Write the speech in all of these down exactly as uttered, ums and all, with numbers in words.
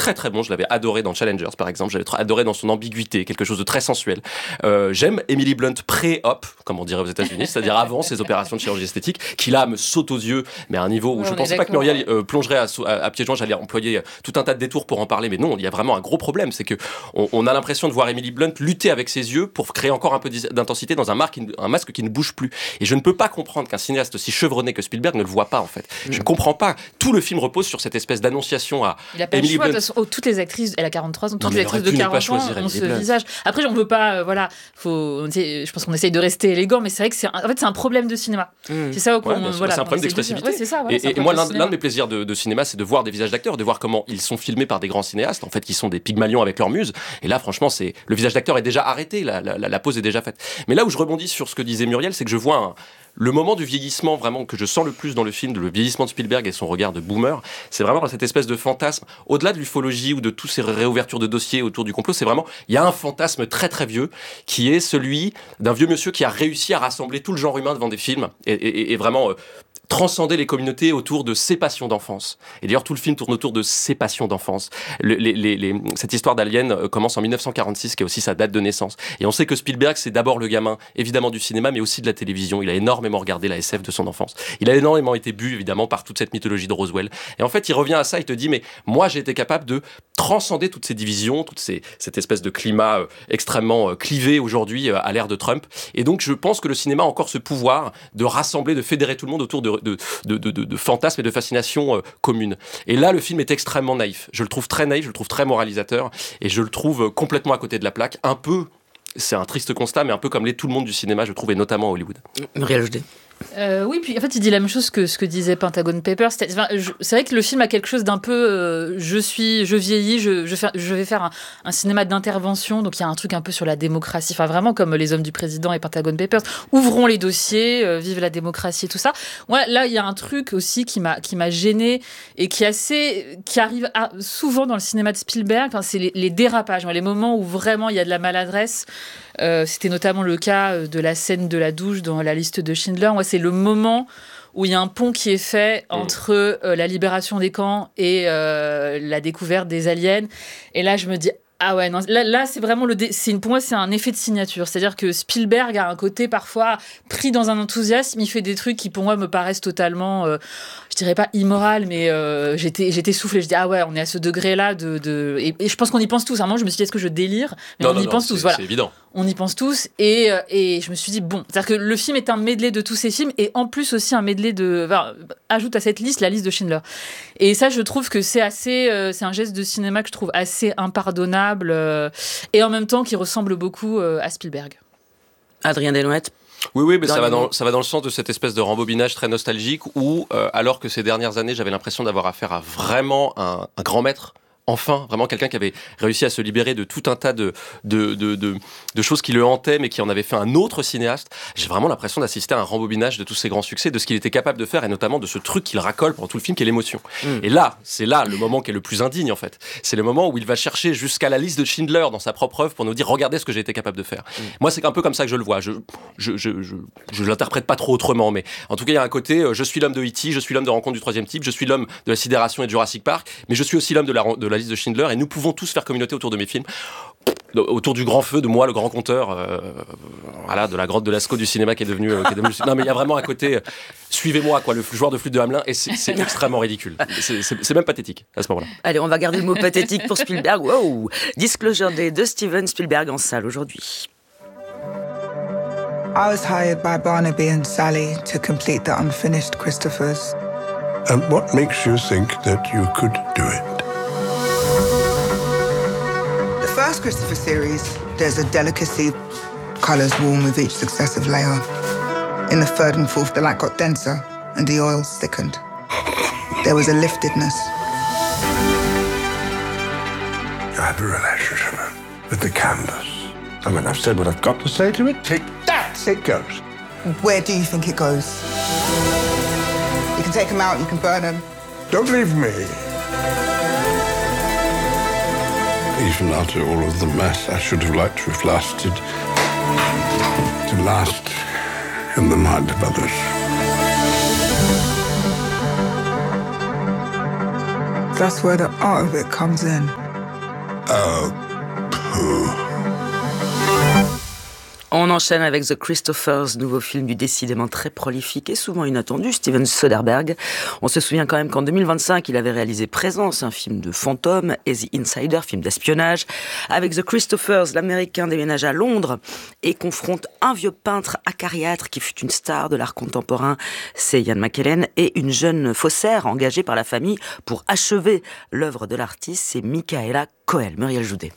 très très bon. Je l'avais adoré dans Challengers, par exemple. J'avais adoré dans son ambiguïté, quelque chose de très sensuel. Euh, j'aime Emily Blunt pré-op, comme on dirait aux États-Unis, c'est-à-dire avant ses opérations de chirurgie esthétique, qui là me saute aux yeux, mais à un niveau où ouais, je pensais pas que Muriel euh, plongerait à, à, à pieds joints. J'allais employer tout un tas de détours pour en parler, mais non, il y a vraiment un gros problème, c'est que on, on a l'impression de voir Emily Blunt lutter avec ses yeux pour créer encore un peu d'intensité dans un, marque, un masque qui ne bouge plus. Et je ne peux pas comprendre qu'un cinéaste aussi chevronné que Spielberg ne le voit pas en fait. Mmh. Je ne comprends pas. Tout le film repose sur cette espèce d'annonciation à il a pas Emily le choix, Blunt. De toute façon, oh, toutes les actrices, elle a quarante-trois ans, toutes non, les actrices de quarante ans ont ce Blunt. visage. Après, on veut pas, euh, voilà, faut, je pense qu'on essaye de rester élégant, mais c'est vrai que c'est, un, en fait, c'est un problème de cinéma. Mmh. C'est ça au ouais, voilà, c'est un problème d'expressivité. Ouais, c'est ça, voilà, et, et moi, l'un, l'un de mes plaisirs de, de cinéma, c'est de voir des visages d'acteurs, de voir comment ils sont filmés par des grands cinéastes, en fait, qui sont des Pygmalions avec leur muse. Et là, franchement, c'est le visage d'acteur est déjà arrêté, la, la, la, la pause est déjà faite. Mais là où je rebondis sur ce que disait Muriel, c'est que je vois un, le moment du vieillissement vraiment que je sens le plus dans le film, le vieillissement de Spielberg et son regard de boomer, c'est vraiment cette espèce de fantasme, au-delà de l'ufologie ou de toutes ces réouvertures de dossiers autour du complot, c'est vraiment, il y a un fantasme très très vieux qui est celui d'un vieux monsieur qui a réussi à rassembler tout le genre humain devant des films et, et, et vraiment... Euh, transcender les communautés autour de ses passions d'enfance. Et d'ailleurs, tout le film tourne autour de ses passions d'enfance. Le, les, les, les, cette histoire d'Alien commence en dix-neuf cent quarante-six, qui est aussi sa date de naissance. Et on sait que Spielberg, c'est d'abord le gamin, évidemment du cinéma, mais aussi de la télévision. Il a énormément regardé la S F de son enfance. Il a énormément été bu, évidemment, par toute cette mythologie de Roswell. Et en fait, il revient à ça, il te dit, mais moi, j'ai été capable de transcender toutes ces divisions, toute ces, cette espèce de climat euh, extrêmement euh, clivé aujourd'hui euh, à l'ère de Trump. Et donc, je pense que le cinéma a encore ce pouvoir de rassembler, de fédérer tout le monde autour de De, de, de, de, de fantasmes et de fascinations euh, communes. Et là, le film est extrêmement naïf. Je le trouve très naïf, je le trouve très moralisateur, et je le trouve euh, complètement à côté de la plaque. Un peu, c'est un triste constat, mais un peu comme l'est tout le monde du cinéma, je trouve, et notamment à Hollywood. Muriel Jourdet. Euh, oui, puis en fait, il dit la même chose que ce que disait Pentagon Papers. C'est, enfin, je, c'est vrai que le film a quelque chose d'un peu euh, je suis, je vieillis, je, je, fais, je vais faire un, un cinéma d'intervention. Donc il y a un truc un peu sur la démocratie, enfin vraiment comme Les Hommes du Président et Pentagon Papers. Ouvrons les dossiers, euh, vive la démocratie et tout ça. Ouais, là, il y a un truc aussi qui m'a, qui m'a gêné et qui, assez, qui arrive à, souvent dans le cinéma de Spielberg. Enfin, c'est les, les dérapages, les moments où vraiment il y a de la maladresse. Euh, c'était notamment le cas de la scène de la douche dans La Liste de Schindler. Moi, c'est le moment où il y a un pont qui est fait entre euh, la libération des camps et euh, la découverte des aliens. Et là, je me dis... Ah ouais, non, là, là c'est vraiment le dé... c'est une... pour moi c'est un effet de signature, c'est-à-dire que Spielberg a un côté parfois pris dans un enthousiasme, il fait des trucs qui pour moi me paraissent totalement, euh, je dirais pas immoral, mais euh, j'étais j'étais soufflée, je dis ah ouais, on est à ce degré-là de, de... Et, et je pense qu'on y pense tous. À un moment je me suis dit est-ce que je délire, mais non, on non, y non, pense c'est, tous, voilà. C'est évident. On y pense tous et, et je me suis dit bon, c'est-à-dire que le film est un medley de tous ces films et en plus aussi un medley de, enfin, ajoute à cette liste la liste de Schindler. Et ça je trouve que c'est assez, euh, c'est un geste de cinéma que je trouve assez impardonnable euh, et en même temps qui ressemble beaucoup euh, à Spielberg. Adrien Desnouettes. Oui, oui, mais ça va, dans, ça va dans le sens de cette espèce de rembobinage très nostalgique où, euh, alors que ces dernières années, j'avais l'impression d'avoir affaire à vraiment un, un grand maître, enfin, vraiment quelqu'un qui avait réussi à se libérer de tout un tas de, de, de, de, de choses qui le hantaient, mais qui en avait fait un autre cinéaste. J'ai vraiment l'impression d'assister à un rembobinage de tous ses grands succès, de ce qu'il était capable de faire, et notamment de ce truc qu'il racole pendant tout le film, qui est l'émotion. Mmh. Et là, c'est là le moment qui est le plus indigne, en fait. C'est le moment où il va chercher jusqu'à la liste de Schindler dans sa propre œuvre pour nous dire, regardez ce que j'ai été capable de faire. Mmh. Moi, c'est un peu comme ça que je le vois. Je, je, je, je, je l'interprète pas trop autrement, mais en tout cas, il y a un côté, je suis l'homme de E T, je suis l'homme de Rencontre du troisième type, je suis l'homme de la sidération et de Jurassic Park, mais je suis aussi l'homme de la, de la liste de Schindler, et nous pouvons tous faire communauté autour de mes films, autour du grand feu de moi, le grand conteur, euh, voilà, de la grotte de Lascaux du cinéma qui est devenu. Euh, qui est devenu... Non, mais il y a vraiment un côté, euh, suivez-moi, quoi, le joueur de flûte de Hamelin, et c'est, c'est extrêmement ridicule. C'est, c'est, c'est même pathétique à ce moment-là. Allez, on va garder le mot pathétique pour Spielberg. Wow. Disclosure Day de Steven Spielberg en salle aujourd'hui. I was hired by Barnaby and Sally to complete the unfinished Christophers. And what makes you think that you could do it? The first Christopher series, there's a delicacy. Colours warm with each successive layer. In the third and fourth, the light got denser and the oils thickened. There was a liftedness. You have a relationship with the canvas. And when I've said what I've got to say to it, take that, it goes. Where do you think it goes? You can take them out, you can burn them. Don't leave me. Even after all of the mess, I should have liked to have lasted. To last in the mind of others. That's where the art of it comes in. Oh, pooh. On enchaîne avec The Christophers, nouveau film du décidément très prolifique et souvent inattendu Steven Soderbergh. On se souvient quand même qu'en deux mille vingt-cinq, il avait réalisé Présence, un film de fantôme, et The Insider, film d'espionnage. Avec The Christophers, l'Américain déménage à Londres et confronte un vieux peintre acariâtre qui fut une star de l'art contemporain, c'est Ian McKellen, et une jeune faussaire engagée par la famille pour achever l'œuvre de l'artiste, c'est Michaela Coel. Muriel Joudet.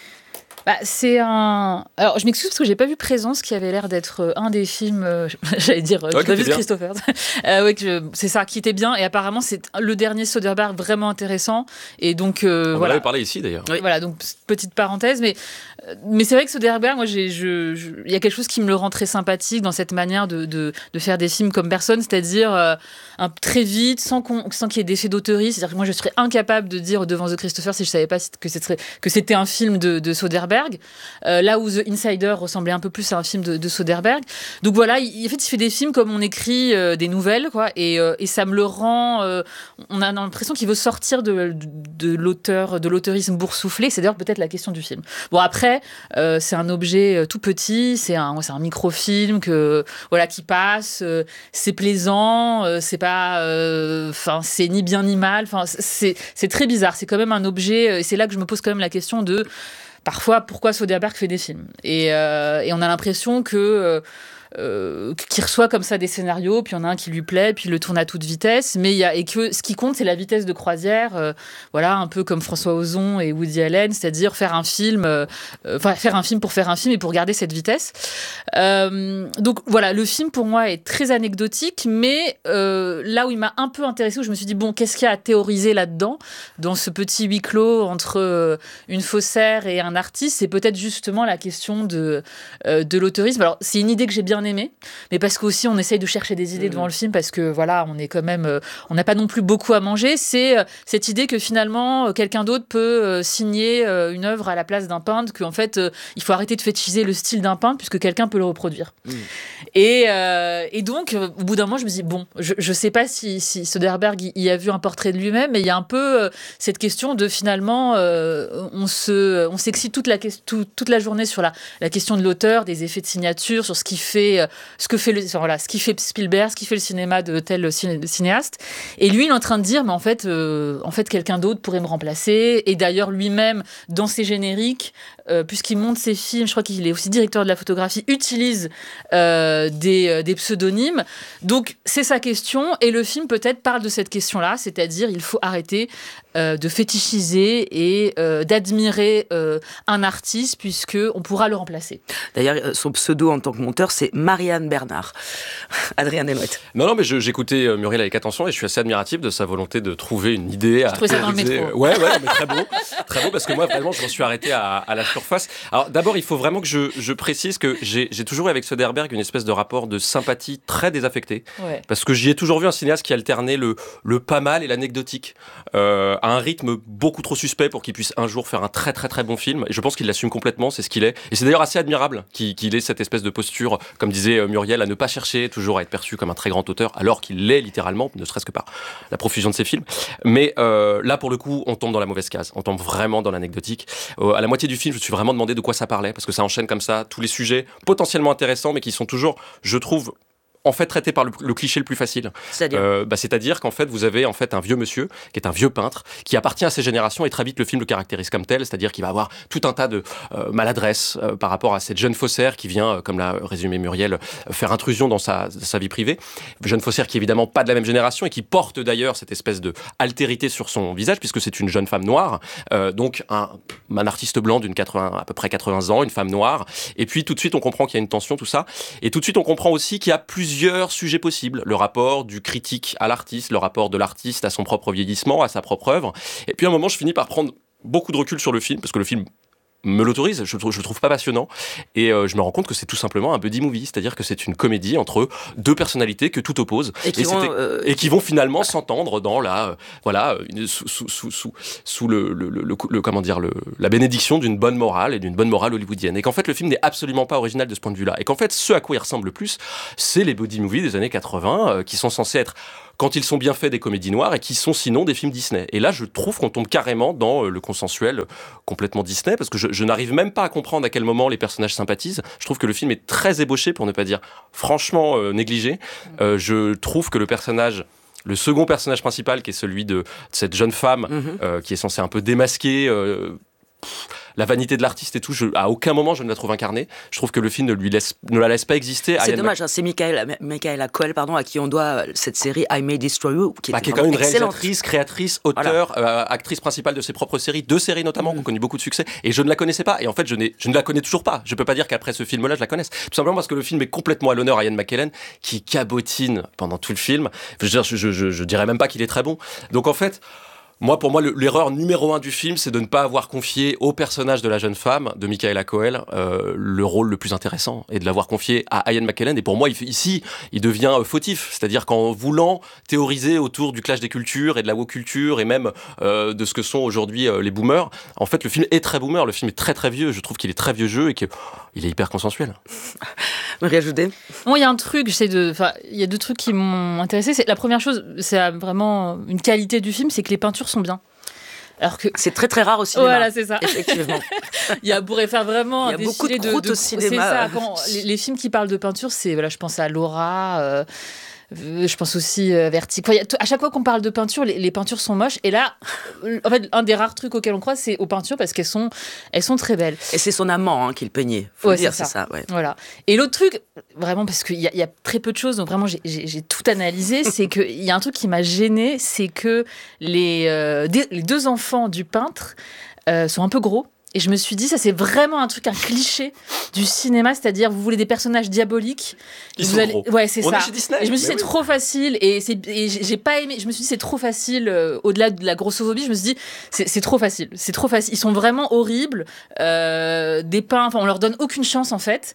Bah, c'est un. Alors, je m'excuse parce que j'ai pas vu Présence, qui avait l'air d'être un des films. Euh, j'allais dire. Ouais, j'ai pas vu bien. Christopher. euh, ouais, que je... c'est ça, qui était bien. Et apparemment, c'est le dernier Soderbergh vraiment intéressant. Et donc, euh, On voilà. en avait parlé ici d'ailleurs. Oui. Voilà, donc petite parenthèse, mais mais c'est vrai que Soderbergh, moi, j'ai, je, je, il y a quelque chose qui me le rend très sympathique dans cette manière de de, de faire des films comme personne, c'est-à-dire euh, un, très vite, sans qu'on, sans qu'il y ait d'effet d'auteurie. C'est-à-dire que moi, je serais incapable de dire devant The Christopher si je savais pas que c'était que c'était un film de, de Soderbergh. Euh, là où The Insider ressemblait un peu plus à un film de, de Soderbergh. Donc voilà, il, en fait, il fait des films comme on écrit euh, des nouvelles, quoi, et, euh, et ça me le rend. Euh, on a l'impression qu'il veut sortir de, de, de l'auteur, de l'auteurisme boursouflé. C'est d'ailleurs peut-être la question du film. Bon, après, euh, c'est un objet euh, tout petit, c'est un, c'est un microfilm que voilà qui passe. Euh, c'est plaisant, euh, c'est pas, enfin, euh, c'est ni bien ni mal. Enfin, c'est c'est très bizarre. C'est quand même un objet. Et c'est là que je me pose quand même la question de. Parfois, pourquoi Soderbergh fait des films ? Et, euh, et on a l'impression que euh, euh, qu'il reçoit comme ça des scénarios, puis il y en a un qui lui plaît, puis il le tourne à toute vitesse. Mais il y a, et que ce qui compte, c'est la vitesse de croisière. Euh, voilà, un peu comme François Ozon et Woody Allen, c'est-à-dire faire un film, euh, enfin faire un film pour faire un film et pour garder cette vitesse. Euh, donc voilà, le film pour moi est très anecdotique, mais euh, là où il m'a un peu intéressée, où je me suis dit bon, qu'est-ce qu'il y a à théoriser là-dedans, dans ce petit huis clos entre euh, une faussaire et un artiste, c'est peut-être justement la question de euh, de l'auteurisme. Alors c'est une idée que j'ai bien aimée, mais parce qu'aussi on essaye de chercher des idées mmh. devant le film, parce que voilà, on est quand même, euh, on n'a pas non plus beaucoup à manger. C'est euh, cette idée que finalement euh, quelqu'un d'autre peut euh, signer euh, une œuvre à la place d'un peintre, qu'en fait euh, il faut arrêter de fétichiser le style d'un peintre puisque quelqu'un peut le reproduire. Mmh. Et, euh, et donc euh, au bout d'un moment je me dis bon, je je sais pas si, si Soderbergh y, y a vu un portrait de lui-même, mais il y a un peu euh, cette question de finalement euh, on se on s'excite toute la tout, toute la journée sur la la question de l'auteur, des effets de signature, sur ce qui fait ce que fait le voilà ce qui fait Spielberg, ce qui fait le cinéma de tel cinéaste. Et lui il est en train de dire mais en fait euh, en fait quelqu'un d'autre pourrait me remplacer. Et d'ailleurs lui-même dans ses génériques, euh, puisqu'il monte ses films, je crois qu'il est aussi directeur de la photographie, utilise euh, des des pseudonymes. Donc c'est sa question, et le film peut-être parle de cette question-là, c'est-à-dire il faut arrêter euh, de fétichiser et euh, d'admirer euh, un artiste puisque on pourra le remplacer. D'ailleurs, son pseudo en tant que monteur, c'est Marianne Bernard. Adrien Desmottes. Non, non, mais je, j'écoutais euh, Muriel avec attention et je suis assez admiratif de sa volonté de trouver une idée. Je trouvais ça dans le métro. Ouais, ouais, mais très beau. Très beau, parce que moi, vraiment, je m'en suis arrêté à, à la surface. Alors, d'abord, il faut vraiment que je, je précise que j'ai, j'ai toujours eu avec Soderbergh une espèce de rapport de sympathie très désaffecté. Ouais. Parce que j'y ai toujours vu un cinéaste qui alternait le, le pas mal et l'anecdotique euh, à un rythme beaucoup trop suspect pour qu'il puisse un jour faire un très, très, très bon film. Et je pense qu'il l'assume complètement, c'est ce qu'il est. Et c'est d'ailleurs assez admirable qu'il, qu'il ait cette espèce de posture, comme disait Muriel, à ne pas chercher toujours à être perçu comme un très grand auteur, alors qu'il l'est littéralement, ne serait-ce que par la profusion de ses films. Mais euh, là, pour le coup, on tombe dans la mauvaise case. On tombe vraiment dans l'anecdotique. Euh, à la moitié du film, je me suis vraiment demandé de quoi ça parlait, parce que ça enchaîne comme ça tous les sujets potentiellement intéressants, mais qui sont toujours, je trouve, en fait traité par le, le cliché le plus facile. C'est-à-dire, euh, bah, c'est-à-dire qu'en fait vous avez en fait un vieux monsieur qui est un vieux peintre qui appartient à ces générations, et très vite le film le caractérise comme tel, c'est-à-dire qu'il va avoir tout un tas de euh, maladresses euh, par rapport à cette jeune faussaire qui vient, euh, comme l'a résumé Muriel, euh, faire intrusion dans sa, sa vie privée. Jeune faussaire qui est évidemment pas de la même génération et qui porte d'ailleurs cette espèce de altérité sur son visage puisque c'est une jeune femme noire, euh, donc un, un artiste blanc d'une quatre-vingts, à peu près quatre-vingts ans, une femme noire. Et puis tout de suite on comprend qu'il y a une tension, tout ça. Et tout de suite on comprend aussi qu'il y a plusieurs plusieurs sujets possibles. Le rapport du critique à l'artiste, le rapport de l'artiste à son propre vieillissement, à sa propre œuvre. Et puis à un moment, je finis par prendre beaucoup de recul sur le film, parce que le film me l'autorise, je, je le trouve pas passionnant, et euh, je me rends compte que c'est tout simplement un buddy movie, c'est-à-dire que c'est une comédie entre deux personnalités que tout oppose, et qui, et vont, euh... et qui vont finalement s'entendre dans la, euh, voilà, une, sous, sous, sous, sous, sous le, le, le, le, le, comment dire, le, la bénédiction d'une bonne morale et d'une bonne morale hollywoodienne, et qu'en fait le film n'est absolument pas original de ce point de vue-là, et qu'en fait ce à quoi il ressemble le plus, c'est les buddy movies des années quatre-vingts, euh, qui sont censés être quand ils sont bien faits, des comédies noires et qui sont sinon des films Disney. Et là, je trouve qu'on tombe carrément dans le consensuel complètement Disney, parce que je, je n'arrive même pas à comprendre à quel moment les personnages sympathisent. Je trouve que le film est très ébauché, pour ne pas dire franchement euh, négligé. Euh, je trouve que le personnage... Le second personnage principal, qui est celui de, de cette jeune femme, mm-hmm. euh, qui est censée un peu démasquer euh, pff, la vanité de l'artiste et tout, je, à aucun moment je ne la trouve incarnée. Je trouve que le film ne, lui laisse, ne la laisse pas exister. C'est Ian dommage, Mac... hein, c'est Michaela, Michaela Coel, pardon, à qui on doit cette série I May Destroy You, qui, bah, qui est quand même une excellente. réalisatrice, créatrice, auteure, voilà. euh, actrice principale de ses propres séries, deux séries notamment, mmh. qui ont connu beaucoup de succès, et je ne la connaissais pas. Et en fait, je, n'ai, je ne la connais toujours pas. Je peux pas dire qu'après ce film-là, je la connaisse. Tout simplement parce que le film est complètement à l'honneur à Ian McKellen, qui cabotine pendant tout le film. Je, veux dire, je, je, je, je dirais même pas qu'il est très bon. Donc en fait... Moi, pour moi, le, l'erreur numéro un du film, c'est de ne pas avoir confié au personnage de la jeune femme, de Michaela Coel, euh, le rôle le plus intéressant, et de l'avoir confié à Ian McKellen. Et pour moi, il, ici, il devient fautif. C'est-à-dire qu'en voulant théoriser autour du clash des cultures et de la woke culture, et même euh, de ce que sont aujourd'hui euh, les boomers, en fait, le film est très boomer. Le film est très, très vieux. Je trouve qu'il est très vieux jeu et qu'il est hyper consensuel. Marie Joudet. Bon, il y a un truc, j'essaie de... Enfin, il y a deux trucs qui m'ont intéressé. C'est, la première chose, c'est vraiment une qualité du film, c'est que les peintures sont bien. Alors que c'est très très rare au cinéma. Voilà, c'est ça. Effectivement. Il y a pourrait faire vraiment il y a beaucoup de croûtes au cinéma. C'est ça. Quand les, les films qui parlent de peinture, c'est voilà, je pense à Laura. Euh, Je pense aussi euh, Vertigo. Enfin, à chaque fois qu'on parle de peinture, les, les peintures sont moches. Et là, en fait, un des rares trucs auxquels on croit, c'est aux peintures parce qu'elles sont, elles sont très belles. Et c'est son amant hein, qui le peignait. Faut ouais, le dire, c'est ça. C'est ça ouais. Voilà. Et l'autre truc, vraiment, parce qu'il y, y a très peu de choses, donc vraiment, j'ai, j'ai, j'ai tout analysé, c'est qu'il y a un truc qui m'a gênée, c'est que les, euh, des, les deux enfants du peintre euh, sont un peu gros. Et je me suis dit, ça c'est vraiment un truc, un cliché du cinéma, c'est-à-dire vous voulez des personnages diaboliques. Ils vous sont allez... gros. Ouais, c'est On ça. est chez Disney. Et je me suis dit, mais c'est oui. trop facile. Et, c'est... et j'ai pas aimé. Je me suis dit, c'est trop facile. Euh, au-delà de la grossophobie, je me suis dit, c'est, c'est trop facile. C'est trop facile. Ils sont vraiment horribles. Euh, dépeints. Enfin, on leur donne aucune chance en fait.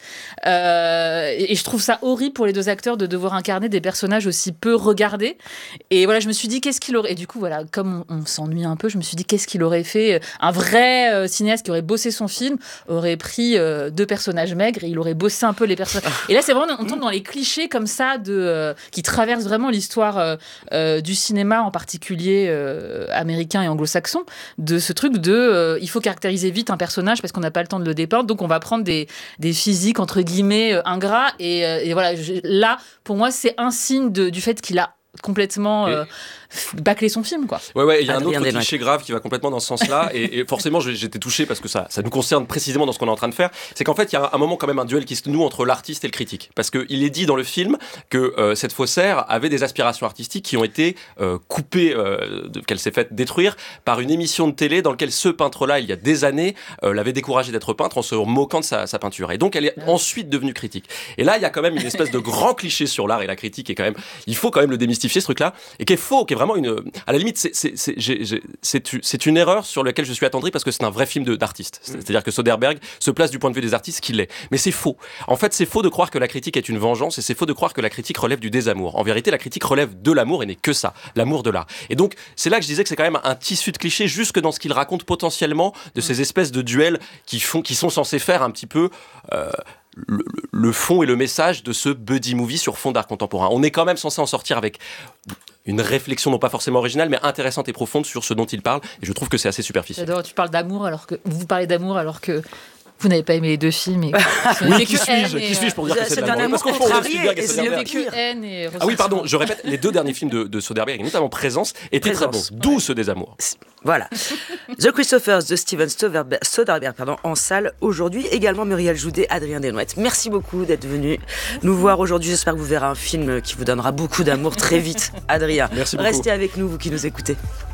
Euh, et, et je trouve ça horrible pour les deux acteurs de devoir incarner des personnages aussi peu regardés. Et voilà, je me suis dit, qu'est-ce qu'il aurait. Et du coup, voilà, comme on, on s'ennuie un peu, je me suis dit, qu'est-ce qu'il aurait fait. Un vrai euh, cinéaste qui aurait bossé son film aurait pris euh, deux personnages maigres et il aurait bossé un peu les personnages. Et là, c'est vraiment, on tombe dans les clichés comme ça de, euh, qui traversent vraiment l'histoire euh, euh, du cinéma, en particulier euh, américain et anglo-saxon, de ce truc de euh, il faut caractériser vite un personnage parce qu'on n'a pas le temps de le dépeindre, donc on va prendre des, des physiques entre guillemets euh, ingrats. Et, euh, et voilà, je, là, pour moi, c'est un signe de, du fait qu'il a complètement euh, bâclé son film, quoi. Ouais, ouais, il y a un Adrien autre Desnoyers. cliché grave qui va complètement dans ce sens-là, et, et forcément j'étais touché parce que ça, ça nous concerne précisément dans ce qu'on est en train de faire. C'est qu'en fait, il y a un moment quand même un duel qui se noue entre l'artiste et le critique, parce qu'il est dit dans le film que euh, cette faussaire avait des aspirations artistiques qui ont été euh, coupées, euh, de, qu'elle s'est faite détruire par une émission de télé dans laquelle ce peintre-là, il y a des années, euh, l'avait découragé d'être peintre en se moquant de sa, sa peinture. Et donc, elle est ensuite devenue critique. Et là, il y a quand même une espèce de grand cliché sur l'art et la critique, et quand même, il faut quand même le démystifier, ce truc-là, et qui est faux, qui est vraiment une... À la limite, c'est, c'est, c'est, j'ai, j'ai, c'est, c'est une erreur sur laquelle je suis attendri parce que c'est un vrai film de, d'artiste. C'est-à-dire que Soderbergh se place du point de vue des artistes qu'il est. Mais c'est faux. En fait, c'est faux de croire que la critique est une vengeance et c'est faux de croire que la critique relève du désamour. En vérité, la critique relève de l'amour et n'est que ça, l'amour de l'art. Et donc, c'est là que je disais que c'est quand même un tissu de clichés jusque dans ce qu'il raconte potentiellement de ces espèces de duels qui, font, qui sont censés faire un petit peu... Euh, Le, le fond et le message de ce buddy movie sur fond d'art contemporain. On est quand même censé en sortir avec une réflexion non pas forcément originale mais intéressante et profonde sur ce dont il parle et je trouve que c'est assez superficiel. J'adore, tu parles d'amour alors que vous parlez d'amour alors que vous n'avez pas aimé les deux films. Et... oui, qui suis-je Qui suis-je pour dire que c'est, c'est de un l'amour? amour Parce qu'on contrarié Spielberg et et c'est Soderbergh. le pire. haine et Ah oui, pardon, je répète, les deux derniers films de, de Soderbergh, et notamment Présence, étaient Présence. très bons. D'où ouais. ce désamour. Voilà. The Christophers de Steven Soderbergh, Soderbergh pardon, en salle aujourd'hui. Également Muriel Joudet, Adrien Desnoyers. Merci beaucoup d'être venu nous voir aujourd'hui. J'espère que vous verrez un film qui vous donnera beaucoup d'amour très vite. Adrien, merci beaucoup. Restez avec nous, vous qui nous écoutez.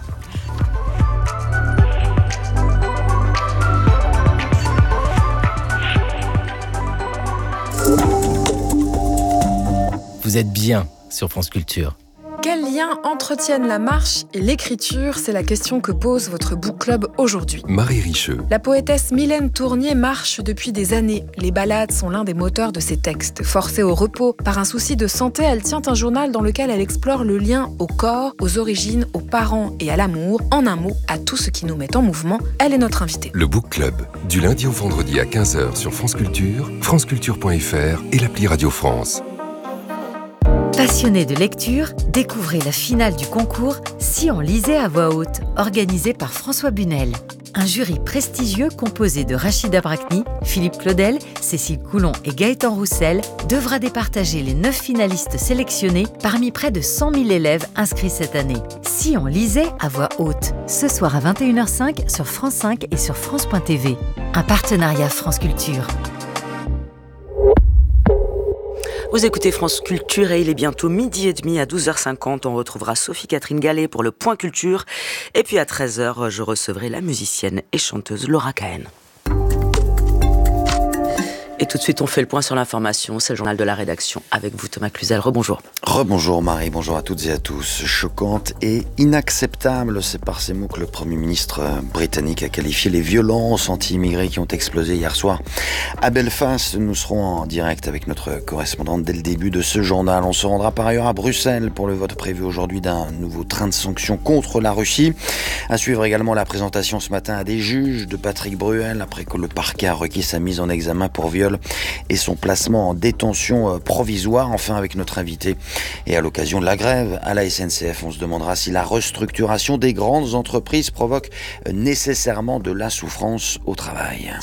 Vous êtes bien sur France Culture. Quel lien entretiennent la marche et l'écriture ? C'est la question que pose votre book club aujourd'hui. Marie Richeux. La poétesse Mylène Tournier marche depuis des années. Les ballades sont l'un des moteurs de ses textes. Forcée au repos par un souci de santé, elle tient un journal dans lequel elle explore le lien au corps, aux origines, aux parents et à l'amour. En un mot, à tout ce qui nous met en mouvement. Elle est notre invitée. Le book club, du lundi au vendredi à quinze heures sur France Culture, franceculture point f r et l'appli Radio France. Passionnés de lecture, découvrez la finale du concours Si on lisait à voix haute, organisé par François Bunel. Un jury prestigieux composé de Rachida Brakni, Philippe Claudel, Cécile Coulon et Gaëtan Roussel devra départager les neuf finalistes sélectionnés parmi près de cent mille élèves inscrits cette année. Si on lisait à voix haute, ce soir à vingt et une heures cinq sur France cinq et sur France point T V. Un partenariat France Culture. Vous écoutez France Culture et il est bientôt midi et demi à douze heures cinquante. On retrouvera Sophie-Catherine Gallet pour le Point Culture. Et puis à treize heures, je recevrai la musicienne et chanteuse Laura Cahen. Et tout de suite, on fait le point sur l'information. C'est le journal de la rédaction avec vous, Thomas Cluzel. Rebonjour. Rebonjour Marie, bonjour à toutes et à tous. Choquante et inacceptable, c'est par ces mots que le Premier ministre britannique a qualifié les violences anti-immigrés qui ont explosé hier soir à Belfast. Nous serons en direct avec notre correspondante dès le début de ce journal. On se rendra par ailleurs à Bruxelles pour le vote prévu aujourd'hui d'un nouveau train de sanctions contre la Russie. À suivre également la présentation ce matin à des juges de Patrick Bruel après que le parquet a requis sa mise en examen pour viol et son placement en détention provisoire. Enfin, avec notre invité et à l'occasion de la grève à la S N C F, on se demandera si la restructuration des grandes entreprises provoque nécessairement de la souffrance au travail.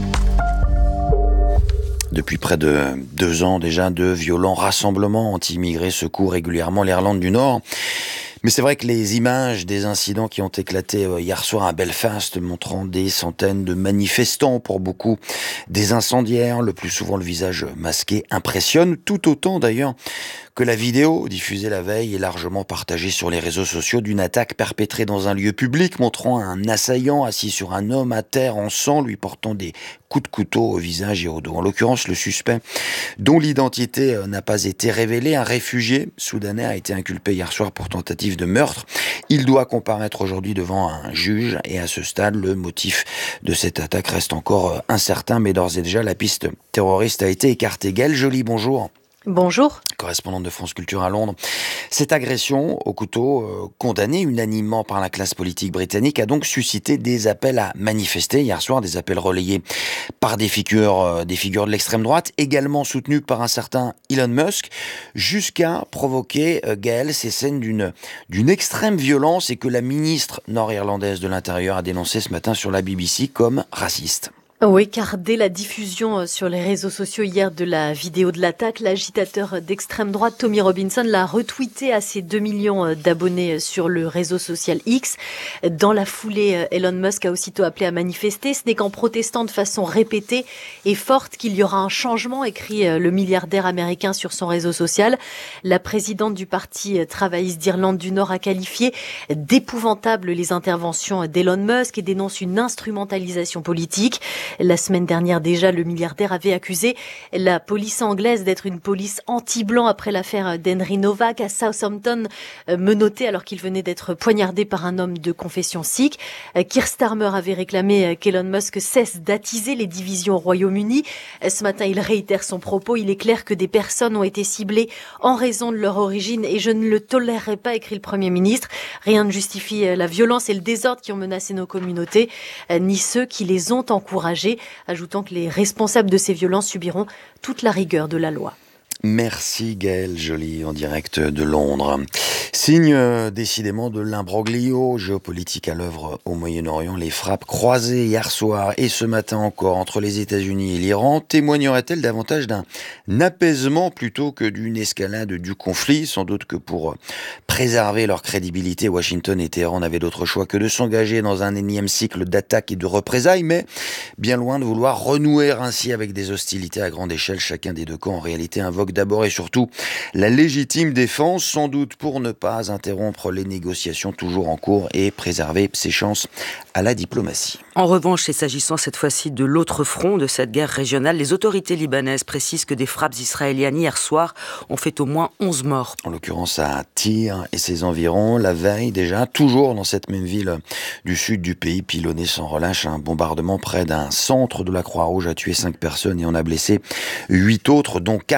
Depuis près de deux ans déjà, de violents rassemblements anti-immigrés secouent régulièrement l'Irlande du Nord. Mais c'est vrai que les images des incidents qui ont éclaté hier soir à Belfast, montrant des centaines de manifestants, pour beaucoup des incendiaires, le plus souvent le visage masqué, impressionnent tout autant d'ailleurs que la vidéo diffusée la veille est largement partagée sur les réseaux sociaux d'une attaque perpétrée dans un lieu public, montrant un assaillant assis sur un homme à terre en sang, lui portant des coups de couteau au visage et au dos. En l'occurrence, le suspect, dont l'identité n'a pas été révélée, un réfugié soudanais, a été inculpé hier soir pour tentative de meurtre. Il doit comparaître aujourd'hui devant un juge et à ce stade, le motif de cette attaque reste encore incertain, mais d'ores et déjà, la piste terroriste a été écartée. Gaëlle Joly, bonjour. Bonjour. Correspondante de France Culture à Londres. Cette agression au couteau, euh, condamnée unanimement par la classe politique britannique, a donc suscité des appels à manifester hier soir, des appels relayés par des figures, euh, des figures de l'extrême droite, également soutenus par un certain Elon Musk, jusqu'à provoquer, euh, Gaëlle, ces scènes d'une, d'une extrême violence et que la ministre nord-irlandaise de l'Intérieur a dénoncé ce matin sur la B B C comme raciste. Oui, car dès la diffusion sur les réseaux sociaux hier de la vidéo de l'attaque, l'agitateur d'extrême droite Tommy Robinson l'a retweeté à ses deux millions d'abonnés sur le réseau social X. Dans la foulée, Elon Musk a aussitôt appelé à manifester. Ce n'est qu'en protestant de façon répétée et forte qu'il y aura un changement, écrit le milliardaire américain sur son réseau social. La présidente du parti travailliste d'Irlande du Nord a qualifié d'épouvantables les interventions d'Elon Musk et dénonce une instrumentalisation politique. La semaine dernière déjà, le milliardaire avait accusé la police anglaise d'être une police anti-blanc après l'affaire d'Henry Novak à Southampton, menotté alors qu'il venait d'être poignardé par un homme de confession sikh. Keir Starmer avait réclamé qu'Elon Musk cesse d'attiser les divisions au Royaume-Uni. Ce matin, il réitère son propos. Il est clair que des personnes ont été ciblées en raison de leur origine et je ne le tolérerai pas, écrit le Premier ministre. Rien ne justifie la violence et le désordre qui ont menacé nos communautés, ni ceux qui les ont encouragés, ajoutant que les responsables de ces violences subiront toute la rigueur de la loi. Merci Gaëlle Joly en direct de Londres. Signe euh, décidément de l'imbroglio géopolitique à l'œuvre au Moyen-Orient, les frappes croisées hier soir et ce matin encore entre les États-Unis et l'Iran témoigneraient-elles davantage d'un apaisement plutôt que d'une escalade du conflit? Sans doute que pour préserver leur crédibilité, Washington et Téhéran n'avaient d'autre choix que de s'engager dans un énième cycle d'attaques et de représailles, mais bien loin de vouloir renouer ainsi avec des hostilités à grande échelle. Chacun des deux camps en réalité invoque d'abord et surtout la légitime défense, sans doute pour ne pas interrompre les négociations toujours en cours et préserver ses chances à la diplomatie. En revanche, et s'agissant cette fois-ci de l'autre front de cette guerre régionale, les autorités libanaises précisent que des frappes israéliennes hier soir ont fait au moins onze morts. En l'occurrence à Tyr et ses environs, la veille déjà, toujours dans cette même ville du sud du pays, pilonné sans relâche, un bombardement près d'un centre de la Croix-Rouge a tué cinq personnes et en a blessé huit autres, dont quatre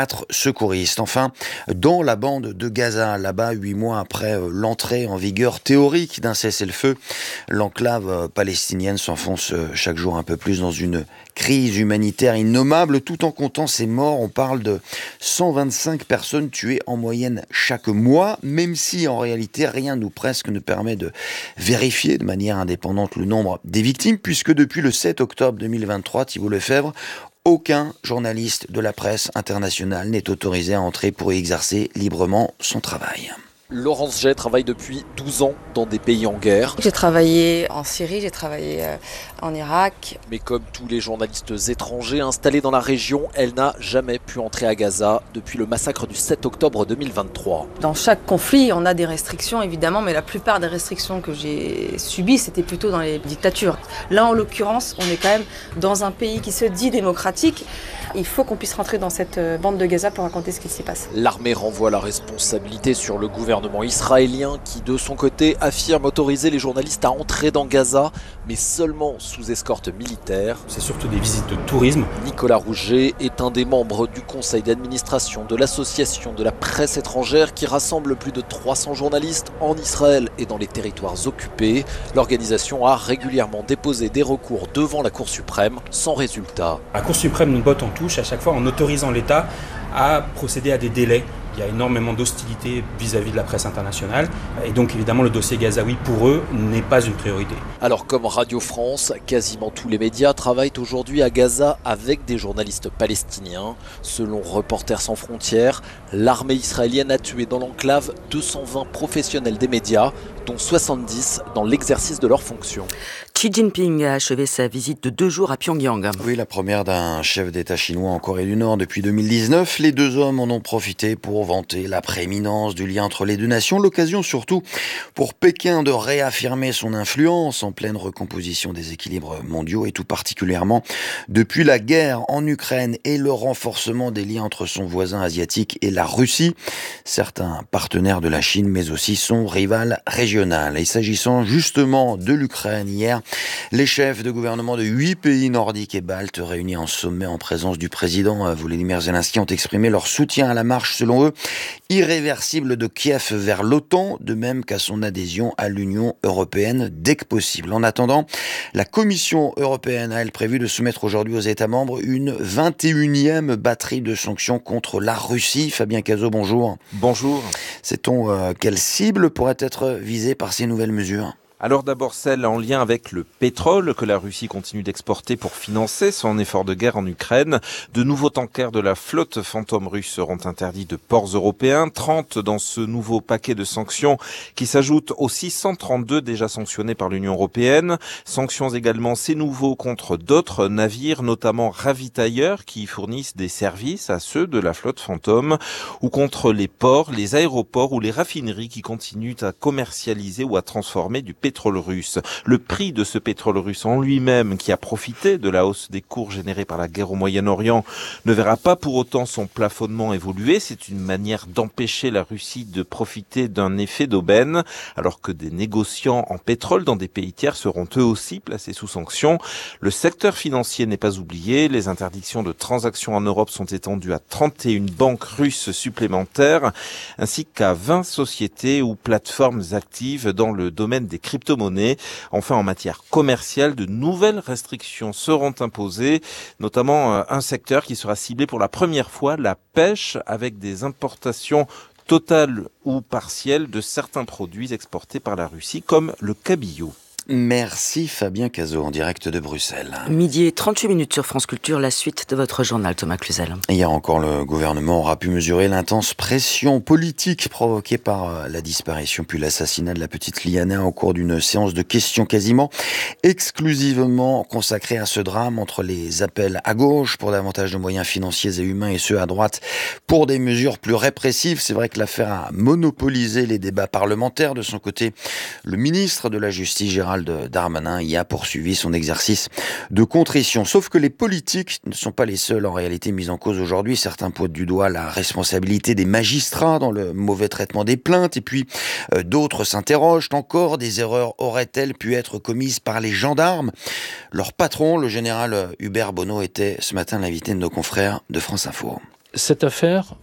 secouristes. Enfin, dans la bande de Gaza, là-bas, huit mois après l'entrée en vigueur théorique d'un cessez-le-feu, l'enclave palestinienne s'enfonce chaque jour un peu plus dans une crise humanitaire innommable. Tout en comptant ces morts, on parle de cent vingt-cinq personnes tuées en moyenne chaque mois, même si en réalité rien ou presque ne permet de vérifier de manière indépendante le nombre des victimes, puisque depuis le sept octobre deux mille vingt-trois, Thibault Lefebvre, aucun journaliste de la presse internationale n'est autorisé à entrer pour y exercer librement son travail. Laurence Jay travaille depuis douze ans dans des pays en guerre. J'ai travaillé en Syrie, j'ai travaillé en Irak. Mais comme tous les journalistes étrangers installés dans la région, elle n'a jamais pu entrer à Gaza depuis le massacre du sept octobre deux mille vingt-trois. Dans chaque conflit, on a des restrictions évidemment, mais la plupart des restrictions que j'ai subies, c'était plutôt dans les dictatures. Là, en l'occurrence, on est quand même dans un pays qui se dit démocratique. Il faut qu'on puisse rentrer dans cette bande de Gaza pour raconter ce qui s'y passe. L'armée renvoie la responsabilité sur le gouvernement israélien qui, de son côté, affirme autoriser les journalistes à entrer dans Gaza, mais seulement sous escorte militaire. C'est surtout des visites de tourisme. Nicolas Rouget est un des membres du conseil d'administration de l'association de la presse étrangère qui rassemble plus de trois cents journalistes en Israël et dans les territoires occupés. L'organisation a régulièrement déposé des recours devant la Cour suprême sans résultat. La Cour suprême nous botte en touche à chaque fois en autorisant l'État à procéder à des délais. Il y a énormément d'hostilité vis-à-vis de la presse internationale. Et donc évidemment le dossier gazaoui pour eux n'est pas une priorité. Alors comme Radio France, quasiment tous les médias travaillent aujourd'hui à Gaza avec des journalistes palestiniens. Selon Reporters sans frontières, l'armée israélienne a tué dans l'enclave deux cent vingt professionnels des médias, dont soixante-dix dans l'exercice de leurs fonctions. Xi Jinping a achevé sa visite de deux jours à Pyongyang. Oui, la première d'un chef d'État chinois en Corée du Nord depuis deux mille dix-neuf. Les deux hommes en ont profité pour vanter la prééminence du lien entre les deux nations. L'occasion surtout pour Pékin de réaffirmer son influence en pleine recomposition des équilibres mondiaux et tout particulièrement depuis la guerre en Ukraine et le renforcement des liens entre son voisin asiatique et la Russie. Certains partenaires de la Chine mais aussi son rival régional. Et s'agissant justement de l'Ukraine hier, les chefs de gouvernement de huit pays nordiques et baltes réunis en sommet en présence du président Volodymyr Zelensky ont exprimé leur soutien à la marche, selon eux, irréversible de Kiev vers l'OTAN, de même qu'à son adhésion à l'Union européenne dès que possible. En attendant, la Commission européenne a, elle, prévu de soumettre aujourd'hui aux États membres une vingt et unième batterie de sanctions contre la Russie. Fabien Cazot, bonjour. Bonjour. Sait-on euh, quelle cible pourrait être visée par ces nouvelles mesures ? Alors d'abord celle en lien avec le pétrole que la Russie continue d'exporter pour financer son effort de guerre en Ukraine. De nouveaux tankers de la flotte fantôme russe seront interdits de ports européens. trente dans ce nouveau paquet de sanctions qui s'ajoutent aux six cent trente-deux déjà sanctionnés par l'Union européenne. Sanctions également ces nouveaux contre d'autres navires, notamment ravitailleurs qui fournissent des services à ceux de la flotte fantôme, ou contre les ports, les aéroports ou les raffineries qui continuent à commercialiser ou à transformer du pétrole pétrole russe. Le prix de ce pétrole russe en lui-même, qui a profité de la hausse des cours générée par la guerre au Moyen-Orient, ne verra pas pour autant son plafonnement évoluer. C'est une manière d'empêcher la Russie de profiter d'un effet d'aubaine, alors que des négociants en pétrole dans des pays tiers seront eux aussi placés sous sanction. Le secteur financier n'est pas oublié. Les interdictions de transactions en Europe sont étendues à trente et une banques russes supplémentaires, ainsi qu'à vingt sociétés ou plateformes actives dans le domaine des crypto-monnaies. Enfin, en matière commerciale, de nouvelles restrictions seront imposées, notamment un secteur qui sera ciblé pour la première fois, la pêche, avec des importations totales ou partielles de certains produits exportés par la Russie, comme le cabillaud. Merci Fabien Cazot en direct de Bruxelles. Midi et trente-huit minutes sur France Culture, la suite de votre journal, Thomas Cluzel. Hier encore, le gouvernement aura pu mesurer l'intense pression politique provoquée par la disparition puis l'assassinat de la petite Liana au cours d'une séance de questions quasiment exclusivement consacrée à ce drame, entre les appels à gauche pour davantage de moyens financiers et humains et ceux à droite pour des mesures plus répressives. C'est vrai que l'affaire a monopolisé les débats parlementaires. De son côté, le ministre de la Justice, Gérald Darmanin, y a poursuivi son exercice de contrition. Sauf que les politiques ne sont pas les seuls en réalité mis en cause aujourd'hui. Certains pointent du doigt la responsabilité des magistrats dans le mauvais traitement des plaintes, et puis euh, d'autres s'interrogent encore, des erreurs auraient-elles pu être commises par les gendarmes ? Leur patron, le général Hubert Bonneau, était ce matin l'invité de nos confrères de France Info. Cette affaire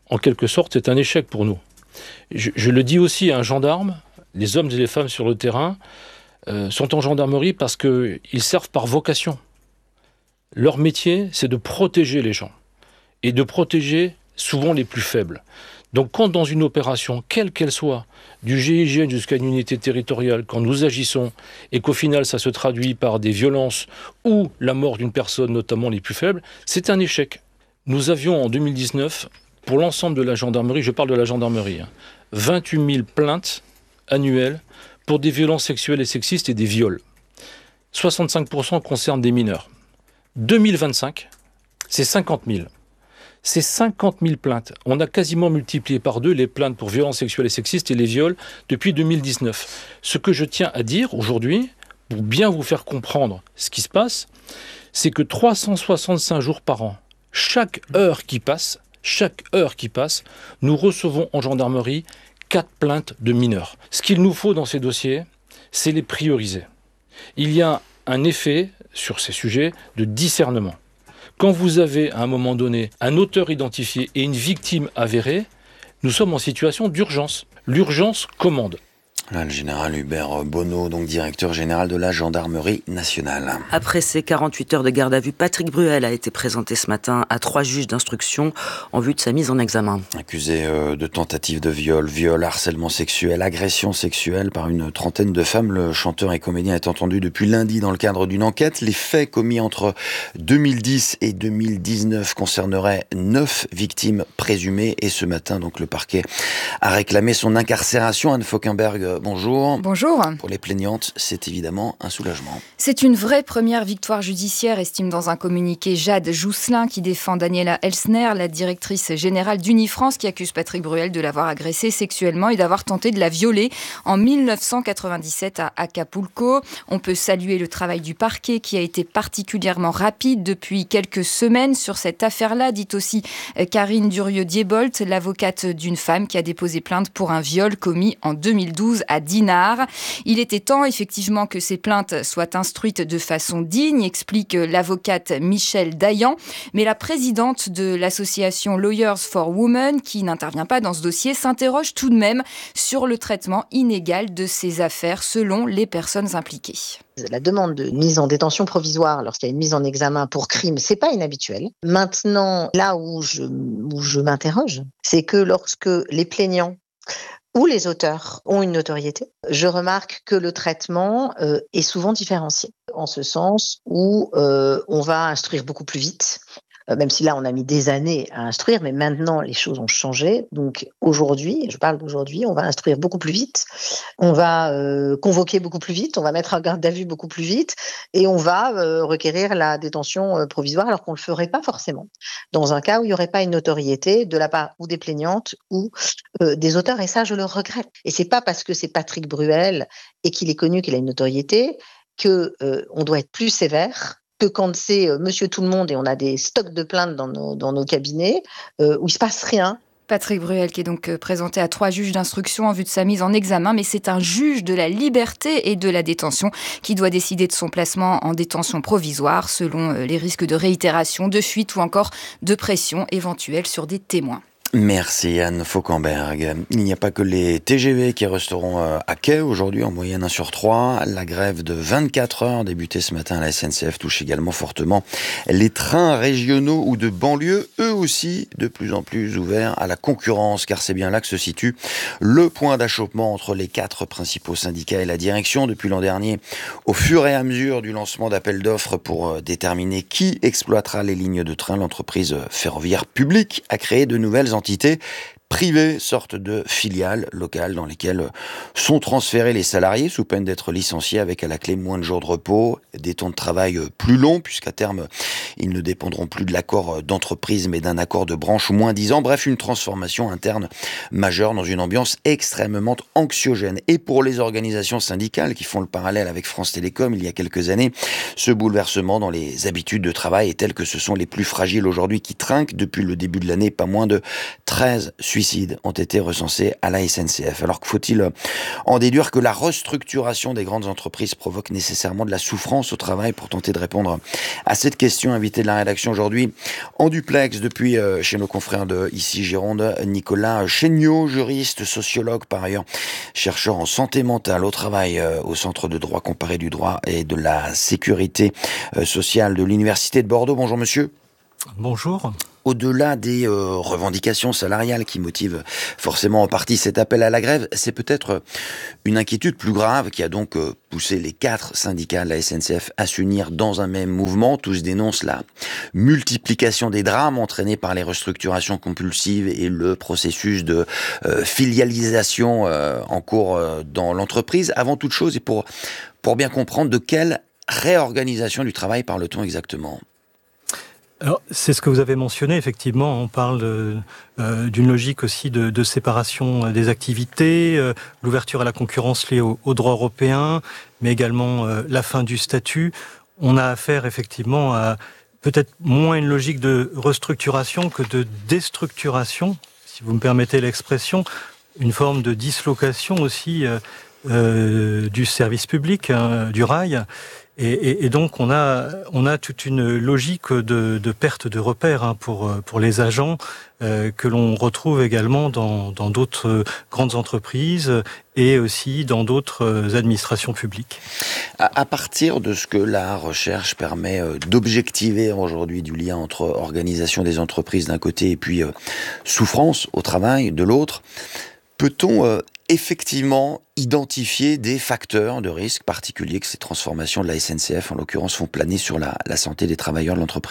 en quelque sorte, c'est un échec pour nous. Je, je le dis aussi à un gendarme, les hommes et les femmes sur le terrain euh, sont en gendarmerie parce qu'ils servent par vocation. Leur métier, c'est de protéger les gens et de protéger souvent les plus faibles. Donc quand dans une opération, quelle qu'elle soit, du G I G N jusqu'à une unité territoriale, quand nous agissons et qu'au final ça se traduit par des violences ou la mort d'une personne, notamment les plus faibles, c'est un échec. Nous avions en deux mille dix-neuf, pour l'ensemble de la gendarmerie, je parle de la gendarmerie, hein, vingt-huit mille plaintes annuelles pour des violences sexuelles et sexistes et des viols. soixante-cinq pour cent concernent des mineurs. deux mille vingt-cinq, c'est cinquante mille. C'est cinquante mille plaintes. On a quasiment multiplié par deux les plaintes pour violences sexuelles et sexistes et les viols depuis deux mille dix-neuf. Ce que je tiens à dire aujourd'hui, pour bien vous faire comprendre ce qui se passe, c'est que trois cent soixante-cinq jours par an, chaque heure qui passe, chaque heure qui passe, nous recevons en gendarmerie quatre plaintes de mineurs. Ce qu'il nous faut dans ces dossiers, c'est les prioriser. Il y a un effet sur ces sujets de discernement. Quand vous avez, à un moment donné, un auteur identifié et une victime avérée, nous sommes en situation d'urgence. L'urgence commande. Là, le général Hubert Bonneau, donc directeur général de la gendarmerie nationale. Après ces quarante-huit heures de garde à vue, Patrick Bruel a été présenté ce matin à trois juges d'instruction en vue de sa mise en examen. Accusé de tentative de viol, viol, harcèlement sexuel, agression sexuelle par une trentaine de femmes, le chanteur et comédien est entendu depuis lundi dans le cadre d'une enquête. Les faits commis entre deux mille dix et deux mille dix-neuf concerneraient neuf victimes présumées et ce matin, donc, le parquet a réclamé son incarcération. Anne Fauquemberg, bonjour. Bonjour. Pour les plaignantes, c'est évidemment un soulagement. C'est une vraie première victoire judiciaire, estime dans un communiqué Jade Jousselin, qui défend Daniela Elsner, la directrice générale d'Unifrance, qui accuse Patrick Bruel de l'avoir agressée sexuellement et d'avoir tenté de la violer en mille neuf cent quatre-vingt-dix-sept à Acapulco. On peut saluer le travail du parquet qui a été particulièrement rapide depuis quelques semaines sur cette affaire-là, dit aussi Karine Durieux-Diebolt, l'avocate d'une femme qui a déposé plainte pour un viol commis en deux mille douze à Dinard. Il était temps effectivement que ces plaintes soient instruites de façon digne, explique l'avocate Michèle Dayan, mais la présidente de l'association Lawyers for Women, qui n'intervient pas dans ce dossier, s'interroge tout de même sur le traitement inégal de ces affaires selon les personnes impliquées. La demande de mise en détention provisoire lorsqu'il y a une mise en examen pour crime, c'est pas inhabituel. Maintenant, là où je, où je m'interroge, c'est que lorsque les plaignants où les auteurs ont une notoriété, je remarque que le traitement euh, est souvent différencié, en ce sens où euh, on va instruire beaucoup plus vite, euh, même si là on a mis des années à instruire, mais maintenant les choses ont changé. Donc aujourd'hui, je parle d'aujourd'hui, on va instruire beaucoup plus vite, on va euh, convoquer beaucoup plus vite, on va mettre en garde à vue beaucoup plus vite, et on va euh, requérir la détention euh, provisoire, alors qu'on ne le ferait pas forcément dans un cas où il n'y aurait pas une notoriété de la part ou des plaignantes ou euh, des auteurs, et ça je le regrette. Et c'est pas parce que c'est Patrick Bruel et qu'il est connu qu'il a une notoriété que euh, on doit être plus sévère que quand c'est euh, Monsieur Tout le Monde et on a des stocks de plaintes dans nos, dans nos cabinets euh, où il se passe rien. Patrick Bruel qui est donc présenté à trois juges d'instruction en vue de sa mise en examen, mais c'est un juge de la liberté et de la détention qui doit décider de son placement en détention provisoire selon les risques de réitération, de fuite ou encore de pression éventuelle sur des témoins. Merci Anne Fauquemberg. Il n'y a pas que les T G V qui resteront à quai aujourd'hui, en moyenne un sur trois. La grève de vingt-quatre heures débutée ce matin à la S N C F touche également fortement les trains régionaux ou de banlieue, eux aussi de plus en plus ouverts à la concurrence, car c'est bien là que se situe le point d'achoppement entre les quatre principaux syndicats et la direction depuis l'an dernier. Au fur et à mesure du lancement d'appels d'offres pour déterminer qui exploitera les lignes de train, l'entreprise ferroviaire publique a créé de nouvelles entités privées, sorte de filiales locales dans lesquelles sont transférés les salariés sous peine d'être licenciés, avec à la clé moins de jours de repos, des temps de travail plus longs, puisqu'à terme, ils ne dépendront plus de l'accord d'entreprise, mais d'un accord de branche moins dix ans. Bref, une transformation interne majeure dans une ambiance extrêmement anxiogène. Et pour les organisations syndicales qui font le parallèle avec France Télécom il y a quelques années, ce bouleversement dans les habitudes de travail est tel que ce sont les plus fragiles aujourd'hui qui trinquent. Depuis le début de l'année, pas moins de treize suicides ont été recensés à la S N C F. Alors que faut-il en déduire que la restructuration des grandes entreprises provoque nécessairement de la souffrance au travail? Pour tenter de répondre à cette question, invité de la rédaction aujourd'hui, en duplex depuis euh, chez nos confrères de Ici Gironde, Nicolas Chéniaud, juriste, sociologue, par ailleurs chercheur en santé mentale au travail euh, au Centre de droit comparé du droit et de la sécurité euh, sociale de l'Université de Bordeaux. Bonjour monsieur. Bonjour. Au-delà des euh, revendications salariales qui motivent forcément en partie cet appel à la grève, c'est peut-être une inquiétude plus grave qui a donc euh, poussé les quatre syndicats de la S N C F à s'unir dans un même mouvement. Tous dénoncent la multiplication des drames entraînés par les restructurations compulsives et le processus de euh, filialisation euh, en cours euh, dans l'entreprise. Avant toute chose, et pour, pour bien comprendre, de quelle réorganisation du travail parle-t-on exactement ? Alors, c'est ce que vous avez mentionné, effectivement, on parle de, euh, d'une logique aussi de, de séparation des activités, euh, l'ouverture à la concurrence liée au, au droit européen, mais également euh, la fin du statut. On a affaire effectivement à peut-être moins une logique de restructuration que de déstructuration, si vous me permettez l'expression, une forme de dislocation aussi euh, euh, du service public, hein, du rail. Et, et, et donc on a on a toute une logique de, de perte de repères hein, pour pour les agents euh, que l'on retrouve également dans dans d'autres grandes entreprises et aussi dans d'autres administrations publiques. À, à partir de ce que la recherche permet euh, d'objectiver aujourd'hui du lien entre organisation des entreprises d'un côté et puis euh, souffrance au travail de l'autre, peut-on euh, effectivement identifier des facteurs de risque particuliers que ces transformations de la S N C F, en l'occurrence, font planer sur la, la santé des travailleurs de l'entreprise ?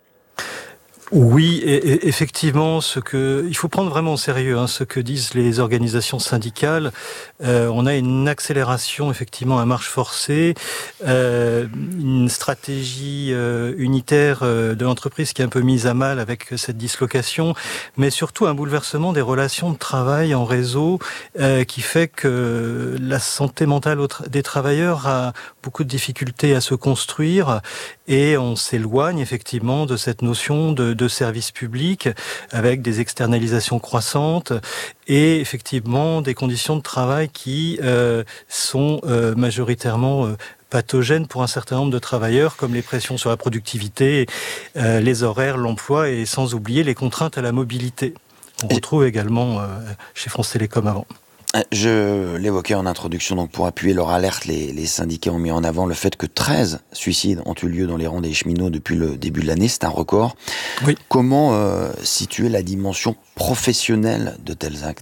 Oui, et, et effectivement, ce que il faut prendre vraiment au sérieux hein, ce que disent les organisations syndicales. Euh, on a une accélération effectivement à marche forcée, euh, une stratégie euh, unitaire euh, de l'entreprise qui est un peu mise à mal avec cette dislocation, mais surtout un bouleversement des relations de travail en réseau euh, qui fait que la santé mentale des travailleurs a beaucoup de difficultés à se construire et on s'éloigne effectivement de cette notion de, de service public avec des externalisations croissantes et effectivement des conditions de travail qui euh, sont euh, majoritairement euh, pathogènes pour un certain nombre de travailleurs, comme les pressions sur la productivité, euh, les horaires, l'emploi et sans oublier les contraintes à la mobilité. On retrouve également euh, chez France Télécom avant. Je l'évoquais en introduction, donc pour appuyer leur alerte, les, les syndicats ont mis en avant le fait que treize suicides ont eu lieu dans les rangs des cheminots depuis le début de l'année, c'est un record. Oui. Comment euh, situer la dimension professionnelle de tels actes ?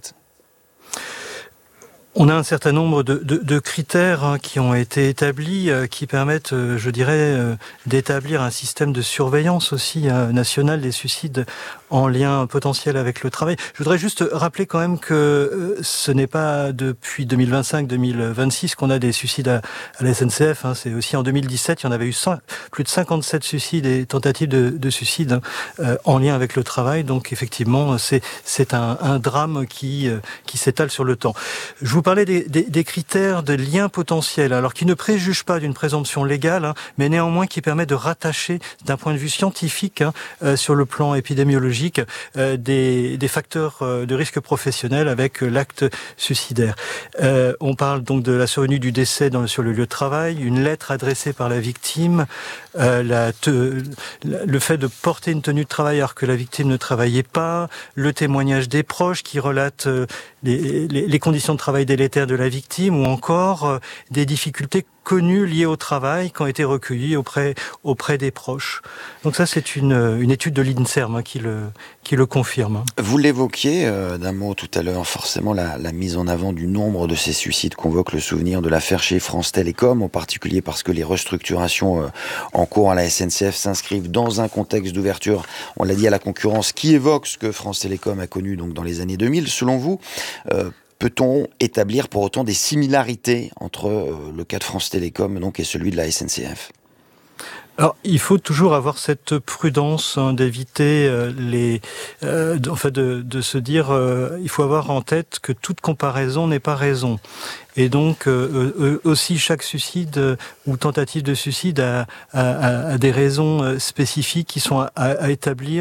On a un certain nombre de, de, de critères hein, qui ont été établis, euh, qui permettent, euh, je dirais, euh, d'établir un système de surveillance aussi euh, national des suicides en lien potentiel avec le travail. Je voudrais juste rappeler quand même que euh, ce n'est pas depuis deux mille vingt-cinq deux mille vingt-six qu'on a des suicides à, à la S N C F. Hein, c'est aussi en deux mille dix-sept, il y en avait eu cent, plus de cinquante-sept suicides et tentatives de, de suicide hein, euh, en lien avec le travail. Donc effectivement, c'est, c'est un, un drame qui, euh, qui s'étale sur le temps. Je vous parlais des, des, des critères de lien potentiel, alors qui ne préjugent pas d'une présomption légale, hein, mais néanmoins qui permet de rattacher d'un point de vue scientifique hein, euh, sur le plan épidémiologique euh, des, des facteurs euh, de risque professionnel avec euh, l'acte suicidaire. Euh, on parle donc de la survenue du décès dans, sur le lieu de travail, une lettre adressée par la victime, euh, la te, la, le fait de porter une tenue de travail alors que la victime ne travaillait pas, le témoignage des proches qui relatent euh, les, les, les conditions de travail délétères de la victime ou encore euh, des difficultés connues liées au travail qui ont été recueillies auprès, auprès des proches. Donc ça, c'est une, une étude de l'INSERM hein, qui, le, qui le confirme. Vous l'évoquiez euh, d'un mot tout à l'heure, forcément la, la mise en avant du nombre de ces suicides convoque le souvenir de l'affaire chez France Télécom, en particulier parce que les restructurations euh, en cours à la S N C F s'inscrivent dans un contexte d'ouverture, on l'a dit, à la concurrence qui évoque ce que France Télécom a connu donc, dans les années deux mille. Selon vous, euh, peut-on établir pour autant des similarités entre euh, le cas de France Télécom donc, et celui de la S N C F ? Alors, il faut toujours avoir cette prudence hein, d'éviter euh, les, euh, en fait, de, de se dire, euh, il faut avoir en tête que toute comparaison n'est pas raison. Et donc euh, euh, aussi chaque suicide euh, ou tentative de suicide a, a, a des raisons euh, spécifiques qui sont à, à établir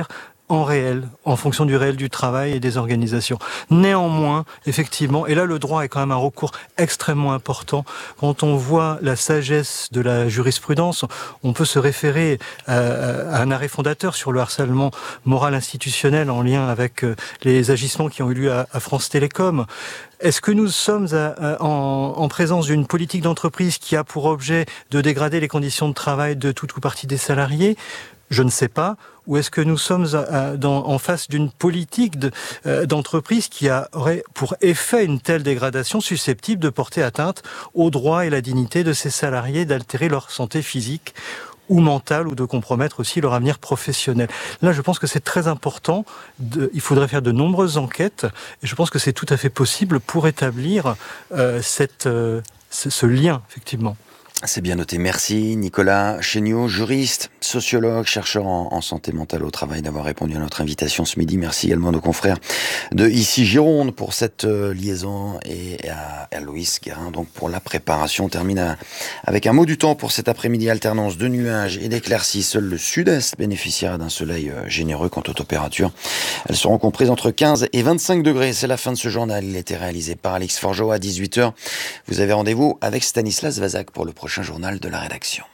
en réel, en fonction du réel du travail et des organisations. Néanmoins, effectivement, et là le droit est quand même un recours extrêmement important, quand on voit la sagesse de la jurisprudence, on peut se référer à, à un arrêt fondateur sur le harcèlement moral institutionnel en lien avec les agissements qui ont eu lieu à, à France Télécom. Est-ce que nous sommes à, à, en, en présence d'une politique d'entreprise qui a pour objet de dégrader les conditions de travail de toute ou partie des salariés ? Je ne sais pas. Ou est-ce que nous sommes à, dans, en face d'une politique de, euh, d'entreprise qui a, aurait pour effet une telle dégradation susceptible de porter atteinte aux droits et la dignité de ses salariés, d'altérer leur santé physique ou mentale, ou de compromettre aussi leur avenir professionnel. Là, je pense que c'est très important. De, il faudrait faire de nombreuses enquêtes, et je pense que c'est tout à fait possible pour établir euh, cette, euh, ce, ce lien, effectivement. C'est bien noté. Merci Nicolas Chéniaud, juriste, sociologue, chercheur en, en santé mentale au travail, d'avoir répondu à notre invitation ce midi. Merci également à nos confrères de Ici Gironde pour cette euh, liaison et à, à Loïs Guérin donc pour la préparation. On termine à, avec un mot du temps pour cet après-midi. Alternance de nuages et d'éclaircies. Seul le sud-est bénéficiera d'un soleil euh, généreux. Quant aux températures, elles seront comprises entre quinze et vingt-cinq degrés. C'est la fin de ce journal. Il a été réalisé par Alix Forgeau à dix-huit heures. Vous avez rendez-vous avec Stanislas Vazak pour le prochain journal de la rédaction.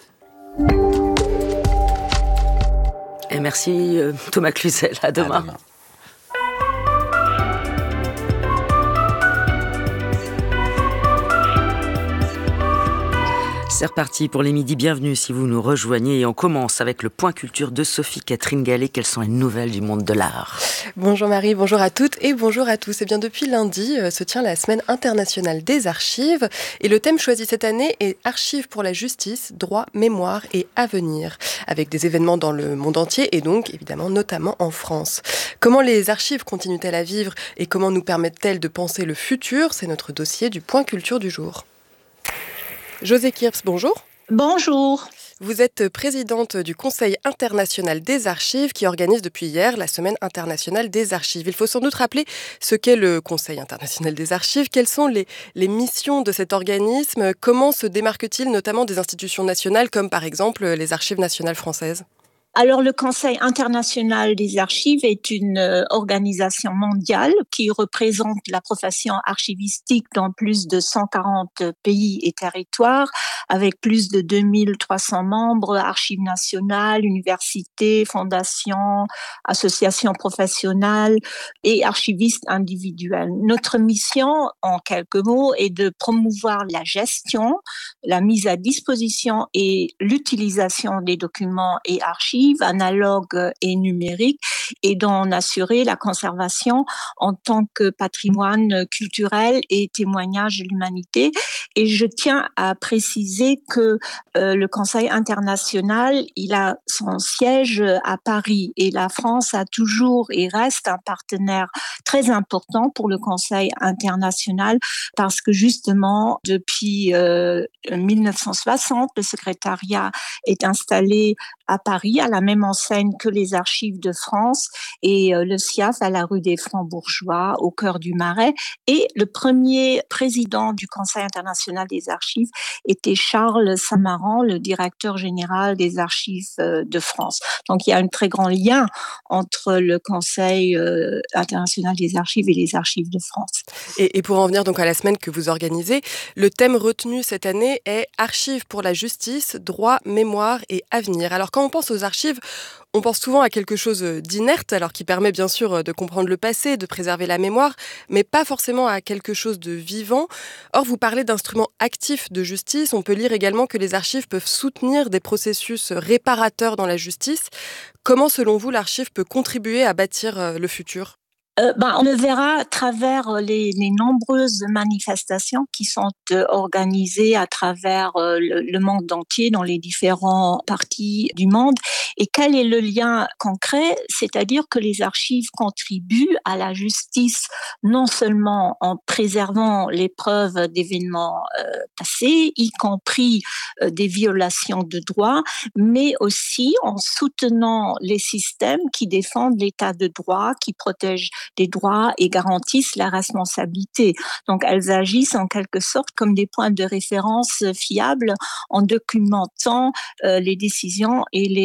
Et merci Thomas Cluzel, à demain. À demain. C'est reparti pour les midis, bienvenue si vous nous rejoignez et on commence avec le point culture de Sophie-Catherine Gallet. Quelles sont les nouvelles du monde de l'art ? Bonjour Marie, bonjour à toutes et bonjour à tous. Et bien depuis lundi euh, se tient la Semaine internationale des archives et le thème choisi cette année est Archives pour la justice, droit, mémoire et avenir, avec des événements dans le monde entier et donc évidemment notamment en France. Comment les archives continuent-elles à vivre et comment nous permettent-elles de penser le futur ? C'est notre dossier du point culture du jour. José Kirps, bonjour. Bonjour. Vous êtes présidente du Conseil international des archives qui organise depuis hier la Semaine internationale des archives. Il faut sans doute rappeler ce qu'est le Conseil international des archives, quelles sont les, les missions de cet organisme, comment se démarque-t-il notamment des institutions nationales comme par exemple les Archives nationales françaises ? Alors, le Conseil international des archives est une euh, organisation mondiale qui représente la profession archivistique dans plus de cent quarante pays et territoires, avec plus de deux mille trois cents membres, archives nationales, universités, fondations, associations professionnelles et archivistes individuels. Notre mission, en quelques mots, est de promouvoir la gestion, la mise à disposition et l'utilisation des documents et archives analogues et numériques et d'en assurer la conservation en tant que patrimoine culturel et témoignage de l'humanité. Et je tiens à préciser que euh, le Conseil international, il a son siège à Paris et la France a toujours et reste un partenaire très important pour le Conseil international parce que justement, depuis euh, mille neuf cent soixante, le secrétariat est installé à Paris, à la même enseigne que les Archives de France et euh, le C I A F à la rue des Francs-Bourgeois, au cœur du Marais. Et le premier président du Conseil international des archives était Charles Samaran, le directeur général des Archives euh, de France. Donc il y a un très grand lien entre le Conseil euh, international des archives et les Archives de France. Et, et pour en venir donc à la semaine que vous organisez, le thème retenu cette année est Archives pour la justice, droit, mémoire et avenir. Alors quand on pense aux archives, on pense souvent à quelque chose d'inerte, alors qui permet bien sûr de comprendre le passé, de préserver la mémoire, mais pas forcément à quelque chose de vivant. Or, vous parlez d'instruments actifs de justice. On peut lire également que les archives peuvent soutenir des processus réparateurs dans la justice. Comment, selon vous, l'archive peut contribuer à bâtir le futur ? Euh, ben, on le verra à travers les, les nombreuses manifestations qui sont euh, organisées à travers euh, le, le monde entier, dans les différents parties du monde. Et quel est le lien concret ? C'est-à-dire que les archives contribuent à la justice non seulement en préservant les preuves d'événements euh, passés, y compris euh, des violations de droits, mais aussi en soutenant les systèmes qui défendent l'état de droit, qui protègent des droits et garantissent la responsabilité. Donc, elles agissent en quelque sorte comme des points de référence fiables en documentant euh, les décisions et les responsabilités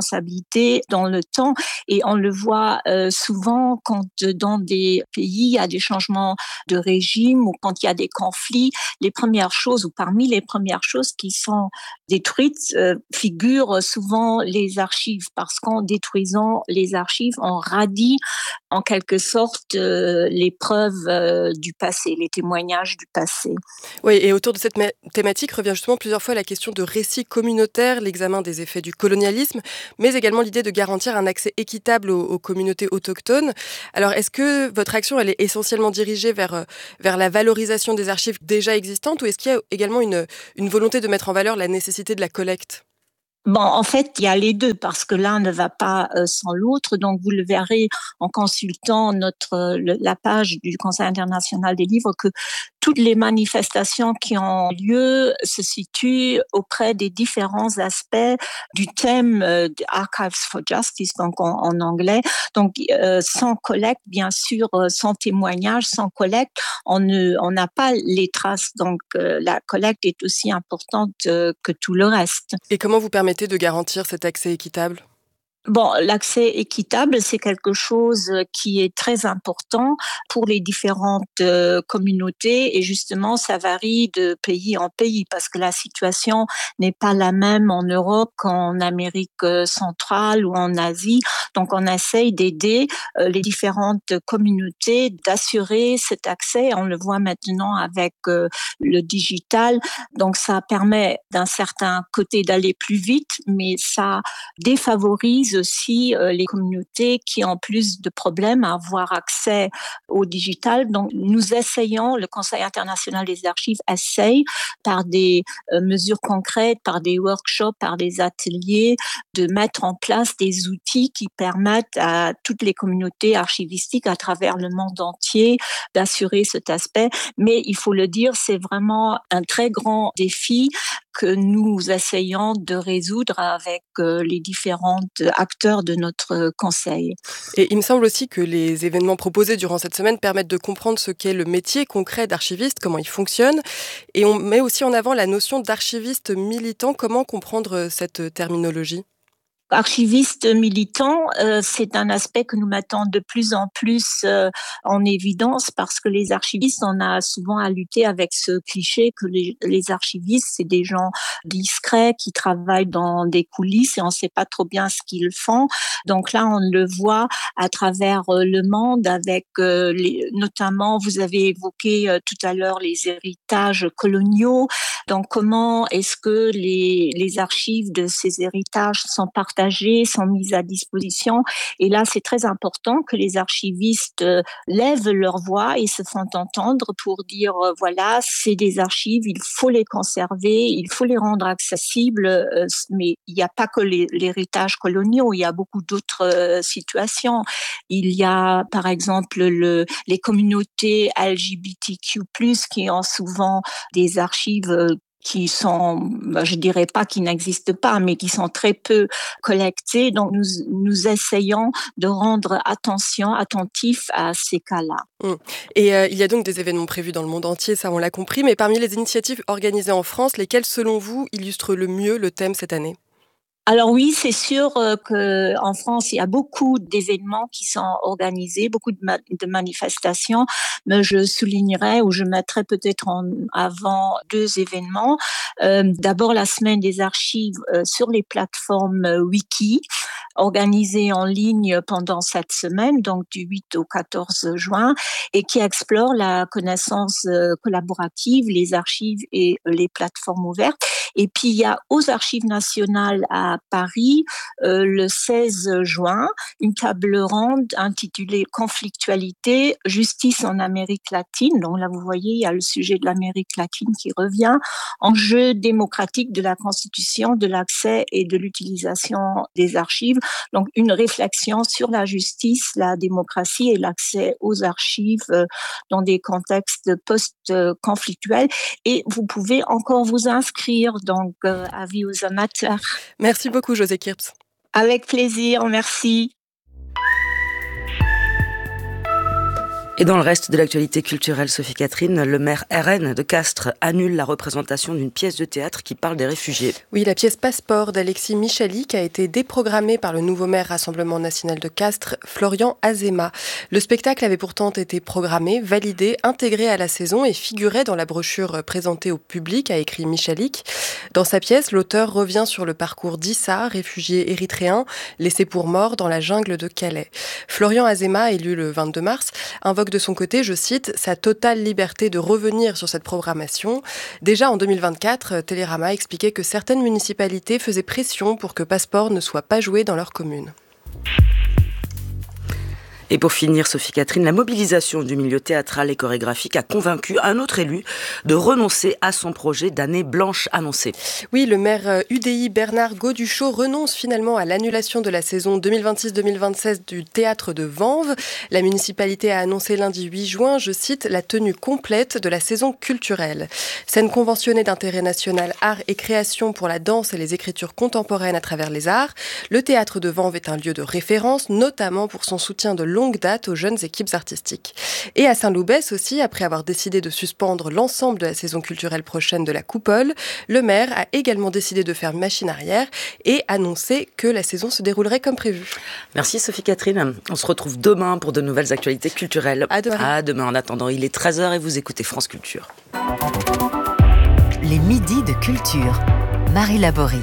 responsabilité dans le temps. Et on le voit euh, souvent quand dans des pays, il y a des changements de régime ou quand il y a des conflits, les premières choses ou parmi les premières choses qui sont détruites euh, figurent souvent les archives, parce qu'en détruisant les archives, on radie en quelque sorte euh, les preuves euh, du passé, les témoignages du passé. Oui, et autour de cette ma- thématique revient justement plusieurs fois la question de récits communautaires, l'examen des effets du colonialisme, mais également l'idée de garantir un accès équitable aux, aux communautés autochtones. Alors, est-ce que votre action, elle est essentiellement dirigée vers, vers la valorisation des archives déjà existantes, ou est-ce qu'il y a également une, une volonté de mettre en valeur la nécessité de la collecte ? Bon, en fait, il y a les deux, parce que l'un ne va pas euh, sans l'autre. Donc, vous le verrez en consultant notre le, la page du Conseil international des livres que toutes les manifestations qui ont lieu se situent auprès des différents aspects du thème euh, Archives for Justice, donc en, en anglais. Donc, euh, sans collecte, bien sûr, euh, sans témoignage, sans collecte, on ne, on n'a pas les traces. Donc, euh, la collecte est aussi importante euh, que tout le reste. Et comment vous permettez de garantir cet accès équitable ? Bon, l'accès équitable, c'est quelque chose qui est très important pour les différentes euh, communautés, et justement, ça varie de pays en pays parce que la situation n'est pas la même en Europe qu'en Amérique centrale ou en Asie. Donc, on essaye d'aider euh, les différentes communautés d'assurer cet accès. On le voit maintenant avec euh, le digital. Donc, ça permet d'un certain côté d'aller plus vite, mais ça défavorise aussi euh, les communautés qui ont plus de problèmes à avoir accès au digital. Donc, nous essayons, le Conseil international des archives essaye par des euh, mesures concrètes, par des workshops, par des ateliers, de mettre en place des outils qui permettent à toutes les communautés archivistiques à travers le monde entier d'assurer cet aspect. Mais il faut le dire, c'est vraiment un très grand défi que nous essayons de résoudre avec euh, les différents acteurs de notre conseil. Et il me semble aussi que les événements proposés durant cette semaine permettent de comprendre ce qu'est le métier concret d'archiviste, comment il fonctionne. Et on met aussi en avant la notion d'archiviste militant. Comment comprendre cette terminologie ? Archiviste militant, euh, c'est un aspect que nous mettons de plus en plus euh, en évidence parce que les archivistes, on a souvent à lutter avec ce cliché que les, les archivistes, c'est des gens discrets qui travaillent dans des coulisses et on ne sait pas trop bien ce qu'ils font. Donc là, on le voit à travers euh, le monde avec euh, les, notamment, vous avez évoqué euh, tout à l'heure les héritages coloniaux. Donc comment est-ce que les, les archives de ces héritages sont partagées, sont mises à disposition. Et là, c'est très important que les archivistes euh, lèvent leur voix et se font entendre pour dire, euh, voilà, c'est des archives, il faut les conserver, il faut les rendre accessibles, euh, mais il n'y a pas que les, l'héritage colonial, il y a beaucoup d'autres euh, situations. Il y a, par exemple, le, les communautés L G B T Q plus, qui ont souvent des archives euh, qui sont, je dirais pas qui n'existent pas, mais qui sont très peu collectés. Donc, nous, nous essayons de rendre attention, attentif à ces cas-là. Mmh. Et euh, il y a donc des événements prévus dans le monde entier, ça on l'a compris, mais parmi les initiatives organisées en France, lesquelles, selon vous, illustrent le mieux le thème cette année ? Alors oui, c'est sûr qu'en France, il y a beaucoup d'événements qui sont organisés, beaucoup de, ma- de manifestations, mais je soulignerais ou je mettrais peut-être en avant deux événements. Euh, d'abord, la semaine des archives euh, sur les plateformes euh, Wiki, organisée en ligne pendant cette semaine, donc du huit au quatorze juin, et qui explore la connaissance euh, collaborative, les archives et euh, les plateformes ouvertes. Et puis, il y a aux Archives nationales à Paris, euh, le seize juin, une table ronde intitulée « Conflictualité, justice en Amérique latine ». Donc là, vous voyez, il y a le sujet de l'Amérique latine qui revient. Enjeux démocratiques de la Constitution, de l'accès et de l'utilisation des archives. Donc, une réflexion sur la justice, la démocratie et l'accès aux archives euh, dans des contextes post-conflictuels. Et vous pouvez encore vous inscrire, donc, euh, avis aux amateurs. Merci beaucoup, José Kirps. Avec plaisir, merci. Et dans le reste de l'actualité culturelle, Sophie Catherine, le maire R N de Castres annule la représentation d'une pièce de théâtre qui parle des réfugiés. Oui, la pièce Passeport d'Alexis Michalik a été déprogrammée par le nouveau maire Rassemblement National de Castres, Florian Azéma. Le spectacle avait pourtant été programmé, validé, intégré à la saison et figurait dans la brochure présentée au public, a écrit Michalik. Dans sa pièce, l'auteur revient sur le parcours d'Issa, réfugié érythréen, laissé pour mort dans la jungle de Calais. Florian Azéma, élu le vingt-deux mars, invoque de son côté, je cite, sa totale liberté de revenir sur cette programmation. Déjà en deux mille vingt-quatre, Télérama expliquait que certaines municipalités faisaient pression pour que Passeport ne soit pas joué dans leur commune. Et pour finir, Sophie Catherine, la mobilisation du milieu théâtral et chorégraphique a convaincu un autre élu de renoncer à son projet d'année blanche annoncé. Oui, le maire U D I Bernard Gauduchot renonce finalement à l'annulation de la saison deux mille vingt-six deux mille vingt-sept du théâtre de Vanves. La municipalité a annoncé lundi huit juin, je cite, la tenue complète de la saison culturelle. Scène conventionnée d'intérêt national, art et création pour la danse et les écritures contemporaines à travers les arts. Le théâtre de Vanves est un lieu de référence, notamment pour son soutien de longue date aux jeunes équipes artistiques. Et à Saint-Loubès aussi, après avoir décidé de suspendre l'ensemble de la saison culturelle prochaine de la Coupole, le maire a également décidé de faire machine arrière et annoncé que la saison se déroulerait comme prévu. Merci Sophie Catherine. On se retrouve demain pour de nouvelles actualités culturelles. À demain. À demain. En attendant, il est treize heures et vous écoutez France Culture. Les midis de culture. Marie Laborie.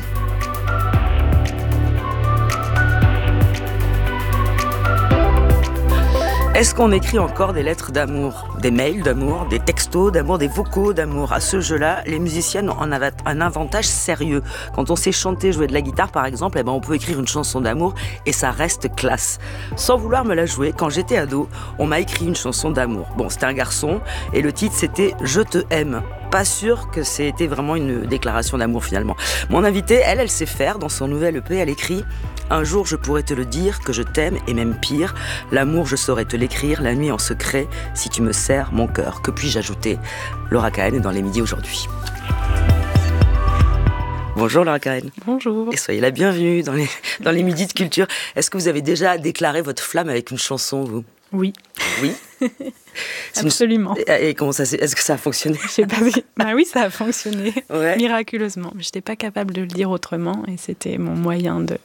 Est-ce qu'on écrit encore des lettres d'amour, des mails d'amour, des textos d'amour, des vocaux d'amour? À ce jeu-là, les musiciennes ont un avantage sérieux. Quand on sait chanter, jouer de la guitare par exemple, eh ben on peut écrire une chanson d'amour et ça reste classe. Sans vouloir me la jouer, quand j'étais ado, on m'a écrit une chanson d'amour. Bon, c'était un garçon et le titre c'était « Je te aime ». Pas sûr que c'était vraiment une déclaration d'amour finalement. Mon invitée, elle, elle sait faire. Dans son nouvel E P, elle écrit « Un jour, je pourrais te le dire, que je t'aime, et même pire. L'amour, je saurais te l'écrire, la nuit en secret, si tu me serres mon cœur. » Que puis-je ajouter? Laura Cahen est dans les midis aujourd'hui. Bonjour Laura Cahen. Bonjour. Et soyez la bienvenue dans les, dans les midis de culture. Est-ce que vous avez déjà déclaré votre flamme avec une chanson, vous? Oui. Oui. Absolument. Une... Et comment ça, est-ce que ça a fonctionné? Je sais pas. Bah oui, ça a fonctionné ouais. Miraculeusement. Je n'étais pas capable de le dire autrement et c'était mon moyen de,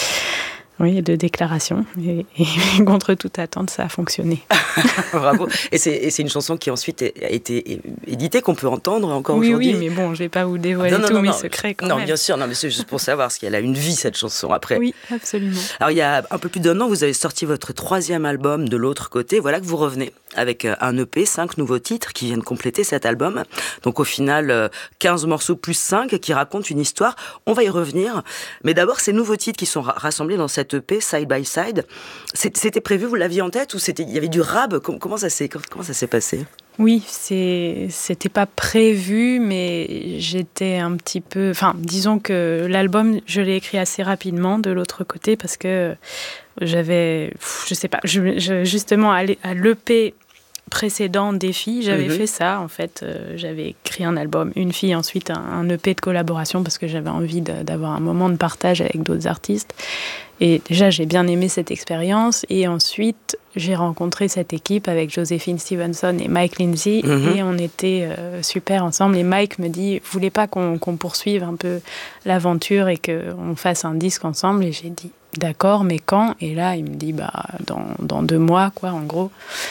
oui, de déclaration. Et, et contre toute attente, ça a fonctionné. Bravo. Et c'est, et c'est une chanson qui ensuite a été éditée, qu'on peut entendre encore oui, aujourd'hui. Oui, mais bon, je vais pas vous dévoiler non, non, tous non, mes non. secrets quand non, même. Non, bien sûr. Non, mais c'est juste pour savoir, parce qu'elle a une vie cette chanson après. Oui, absolument. Alors il y a un peu plus d'un an, vous avez sorti votre troisième album De l'autre côté. Voilà que vous revenez avec un E P, cinq nouveaux titres qui viennent compléter cet album. Donc au final, quinze morceaux plus cinq qui racontent une histoire. On va y revenir. Mais d'abord, ces nouveaux titres qui sont rassemblés dans cette E P, Side by Side, c'était prévu, vous l'aviez en tête ou c'était, il y avait du rap? Comment ça s'est, comment ça s'est passé? Oui, c'est, c'était pas prévu, mais j'étais un petit peu... Enfin, disons que l'album, je l'ai écrit assez rapidement de l'autre côté parce que j'avais... Je sais pas, je, je, justement, à l'E P précédent Défi, j'avais mm-hmm. fait ça, en fait. Euh, j'avais écrit un album, une fille, ensuite un, un E P de collaboration parce que j'avais envie de, d'avoir un moment de partage avec d'autres artistes. Et déjà, j'ai bien aimé cette expérience. Et ensuite, j'ai rencontré cette équipe avec Joséphine Stevenson et Mike Lindsay. Mm-hmm. Et on était euh, super ensemble. Et Mike me dit, vous voulez pas qu'on, qu'on poursuive un peu l'aventure et qu'on fasse un disque ensemble? Et j'ai dit, d'accord, mais quand? Et là, il me dit, bah, dans, dans deux mois, quoi, en gros.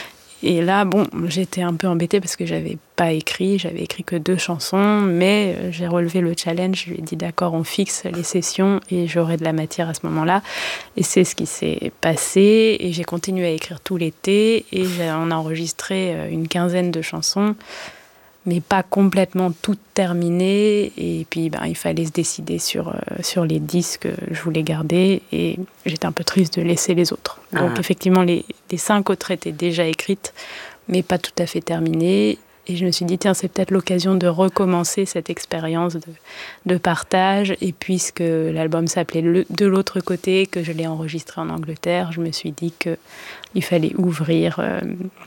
Et là, bon, j'étais un peu embêtée parce que j'avais pas écrit, j'avais écrit que deux chansons, mais j'ai relevé le challenge, je lui ai dit d'accord, on fixe les sessions et j'aurai de la matière à ce moment-là. Et c'est ce qui s'est passé et j'ai continué à écrire tout l'été et on a enregistré une quinzaine de chansons, mais pas complètement toutes terminées. Et puis, ben, il fallait se décider sur, euh, sur les disques que je voulais garder. Et j'étais un peu triste de laisser les autres. Donc, ah. effectivement, les, les cinq autres étaient déjà écrites, mais pas tout à fait terminées. Et je me suis dit, tiens, c'est peut-être l'occasion de recommencer cette expérience de, de partage. Et puisque l'album s'appelait le, De l'autre côté, que je l'ai enregistré en Angleterre, je me suis dit qu'il fallait ouvrir euh,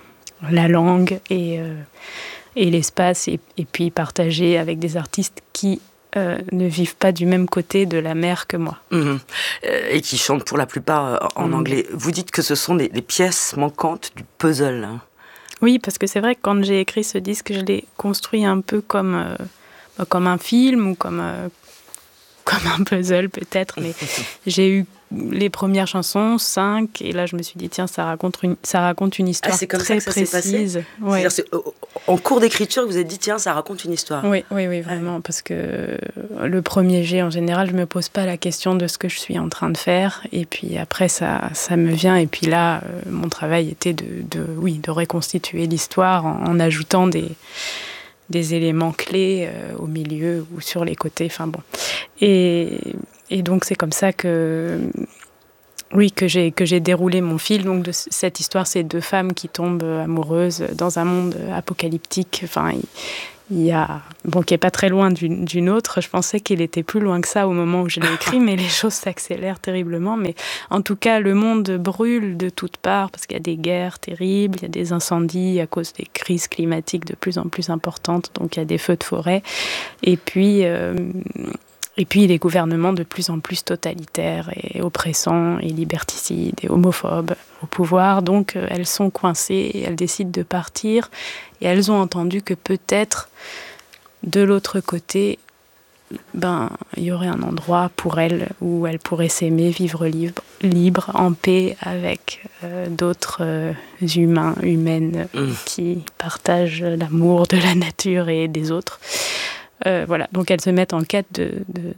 la langue et... Euh, et l'espace, et, et puis partager avec des artistes qui euh, ne vivent pas du même côté de la mer que moi. Mmh. Euh, et qui chantent pour la plupart euh, en mmh. anglais. Vous dites que ce sont des, des pièces manquantes du puzzle. Hein. Oui, parce que c'est vrai que quand j'ai écrit ce disque, je l'ai construit un peu comme, euh, comme un film ou comme, euh, comme un puzzle peut-être, mais j'ai eu les premières chansons, cinq, et là je me suis dit tiens, ça raconte une, ça raconte une histoire ah, c'est comme très ça que ça précise. s'est passé Ouais. C'est-à-dire, c'est, en cours d'écriture, vous vous êtes dit tiens, ça raconte une histoire. Oui, oui, oui, vraiment, ouais. Parce que le premier jet, en général, je me pose pas la question de ce que je suis en train de faire, et puis après ça, ça me vient, et puis là, euh, mon travail était de, de, oui, de reconstituer l'histoire en, en ajoutant des des éléments clés euh, au milieu ou sur les côtés, enfin bon. Et, et donc c'est comme ça que, oui, que j'ai, que j'ai déroulé mon fil. Donc de cette histoire, c'est deux femmes qui tombent amoureuses dans un monde apocalyptique. Enfin, il, il y a, bon, qui est pas très loin d'une, d'une autre. Je pensais qu'il était plus loin que ça au moment où je l'ai écrit, mais les choses s'accélèrent terriblement. Mais en tout cas, le monde brûle de toutes parts parce qu'il y a des guerres terribles, il y a des incendies à cause des crises climatiques de plus en plus importantes. Donc il y a des feux de forêt. Et puis, euh, et puis les gouvernements de plus en plus totalitaires et oppressants et liberticides et homophobes au pouvoir. Donc euh, elles sont coincées et elles décident de partir. Et elles ont entendu que peut-être, de l'autre côté, ben, il y aurait un endroit pour elles où elles pourraient s'aimer, vivre libre, libre en paix avec euh, d'autres euh, humains, humaines mmh. qui partagent l'amour de la nature et des autres. Euh, voilà, donc elles se mettent en quête de, de,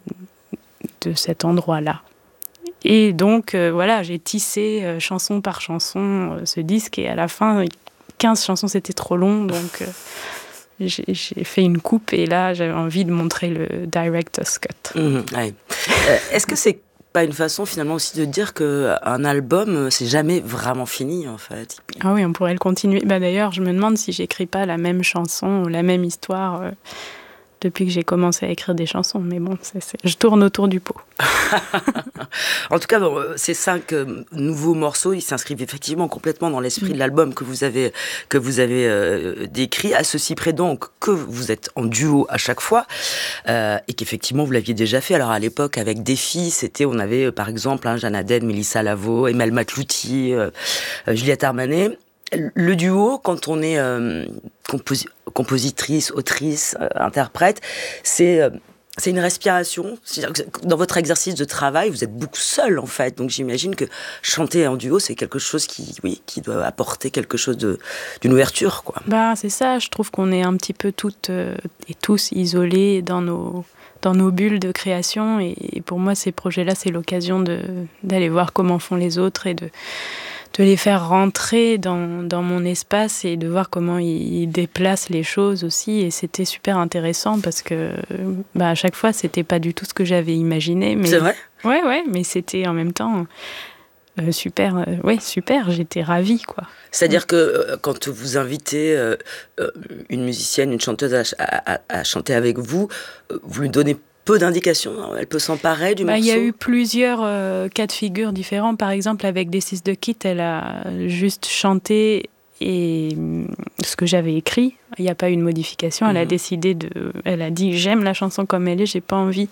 de cet endroit-là. Et donc, euh, voilà, j'ai tissé euh, chanson par chanson euh, ce disque, et à la fin, quinze chansons, c'était trop long, donc euh, j'ai, j'ai fait une coupe, et là, j'avais envie de montrer le director's cut. Mmh, ouais. euh, est-ce que c'est pas une façon, finalement, aussi de dire qu'un album, c'est jamais vraiment fini, en fait? Ah oui, on pourrait le continuer. Bah, d'ailleurs, je me demande si j'écris pas la même chanson ou la même histoire euh, depuis que j'ai commencé à écrire des chansons, mais bon, c'est, c'est... je tourne autour du pot. En tout cas, bon, ces cinq euh, nouveaux morceaux, ils s'inscrivent effectivement complètement dans l'esprit mmh. de l'album que vous avez, que vous avez euh, décrit, à ceci près donc que vous êtes en duo à chaque fois, euh, et qu'effectivement vous l'aviez déjà fait. Alors à l'époque, avec des filles, c'était, on avait euh, par exemple hein, Jeanne Adèle, Mélissa Lavo, Emel Matlouti, euh, euh, Juliette Armanet. Le duo, quand on est euh, composi- compositrice, autrice, euh, interprète, c'est... Euh, C'est une respiration. C'est-à-dire que dans votre exercice de travail, vous êtes beaucoup seul, en fait. Donc, j'imagine que chanter en duo, c'est quelque chose qui, oui, qui doit apporter quelque chose de, d'une ouverture, quoi. Bah, c'est ça. Je trouve qu'on est un petit peu toutes euh, et tous isolés dans nos, dans nos bulles de création. Et, et pour moi, ces projets-là, c'est l'occasion de, d'aller voir comment font les autres et de... de les faire rentrer dans, dans mon espace et de voir comment ils, ils déplacent les choses aussi. Et c'était super intéressant parce que bah, à chaque fois, c'était pas du tout ce que j'avais imaginé. Mais... C'est vrai ? Ouais, ouais, mais c'était en même temps euh, super. Euh, ouais, super, j'étais ravie, quoi. C'est-à-dire que euh, quand vous invitez euh, euh, une musicienne, une chanteuse à, à, à, à chanter avec vous, euh, vous lui donnez peu d'indications, elle peut s'emparer du bah, morceau. Il y a eu plusieurs euh, cas de figure différents. Par exemple, avec This Is The Kid, elle a juste chanté et ce que j'avais écrit. Il n'y a pas eu de modification. Elle mm-hmm. a décidé de... Elle a dit, j'aime la chanson comme elle est, j'ai pas envie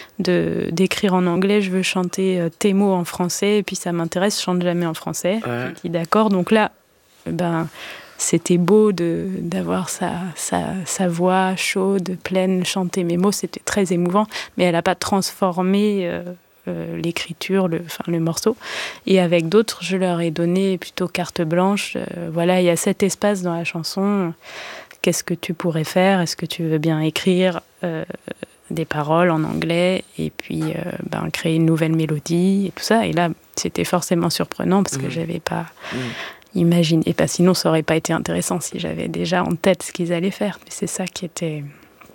de, d'écrire en anglais, je veux chanter euh, tes mots en français, et puis ça m'intéresse, je chante jamais en français. Ouais. J'ai dit d'accord. Donc là, ben... c'était beau de, d'avoir sa, sa, sa voix chaude, pleine, chanter mes mots. C'était très émouvant, mais elle n'a pas transformé euh, euh, l'écriture, le, enfin, le morceau. Et avec d'autres, je leur ai donné plutôt carte blanche. Euh, voilà, il y a cet espace dans la chanson. Qu'est-ce que tu pourrais faire ? Est-ce que tu veux bien écrire euh, des paroles en anglais et puis euh, ben, créer une nouvelle mélodie et tout ça ? Et là, c'était forcément surprenant parce que mmh. je n'avais pas... Mmh. Imagine, et pas sinon ça aurait pas été intéressant si j'avais déjà en tête ce qu'ils allaient faire, mais c'est ça qui était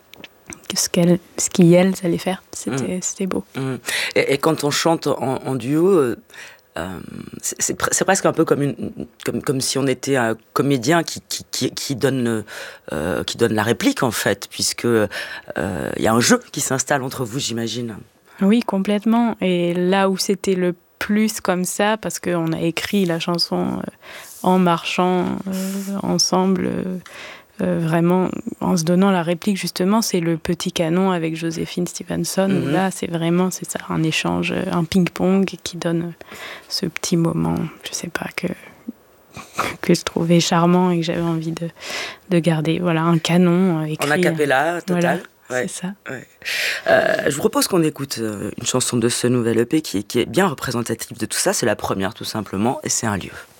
ce qu'elles, ce qu'elles allaient faire, c'était, mmh. c'était beau. Mmh. Et, et quand on chante en, en duo, euh, c'est, c'est, c'est presque un peu comme une, comme, comme si on était un comédien qui qui qui, qui donne euh, qui donne la réplique en fait, puisque il euh, y a un jeu qui s'installe entre vous, j'imagine. Oui, complètement. Et là où c'était le plus comme ça, parce qu'on a écrit la chanson euh, en marchant euh, ensemble, euh, euh, vraiment en se donnant la réplique, justement, c'est le Petit Canon avec Joséphine Stevenson. Mm-hmm. Là, c'est vraiment, c'est ça, un échange, un ping-pong qui donne ce petit moment, je sais pas, que que je trouvais charmant et que j'avais envie de, de garder. Voilà, un canon écrit. En a cappella, total. Voilà, ouais. c'est ça. Ouais. Euh, je vous propose qu'on écoute une chanson de ce nouvel E P qui, qui est bien représentative de tout ça. C'est la première, tout simplement, et c'est Un lieu.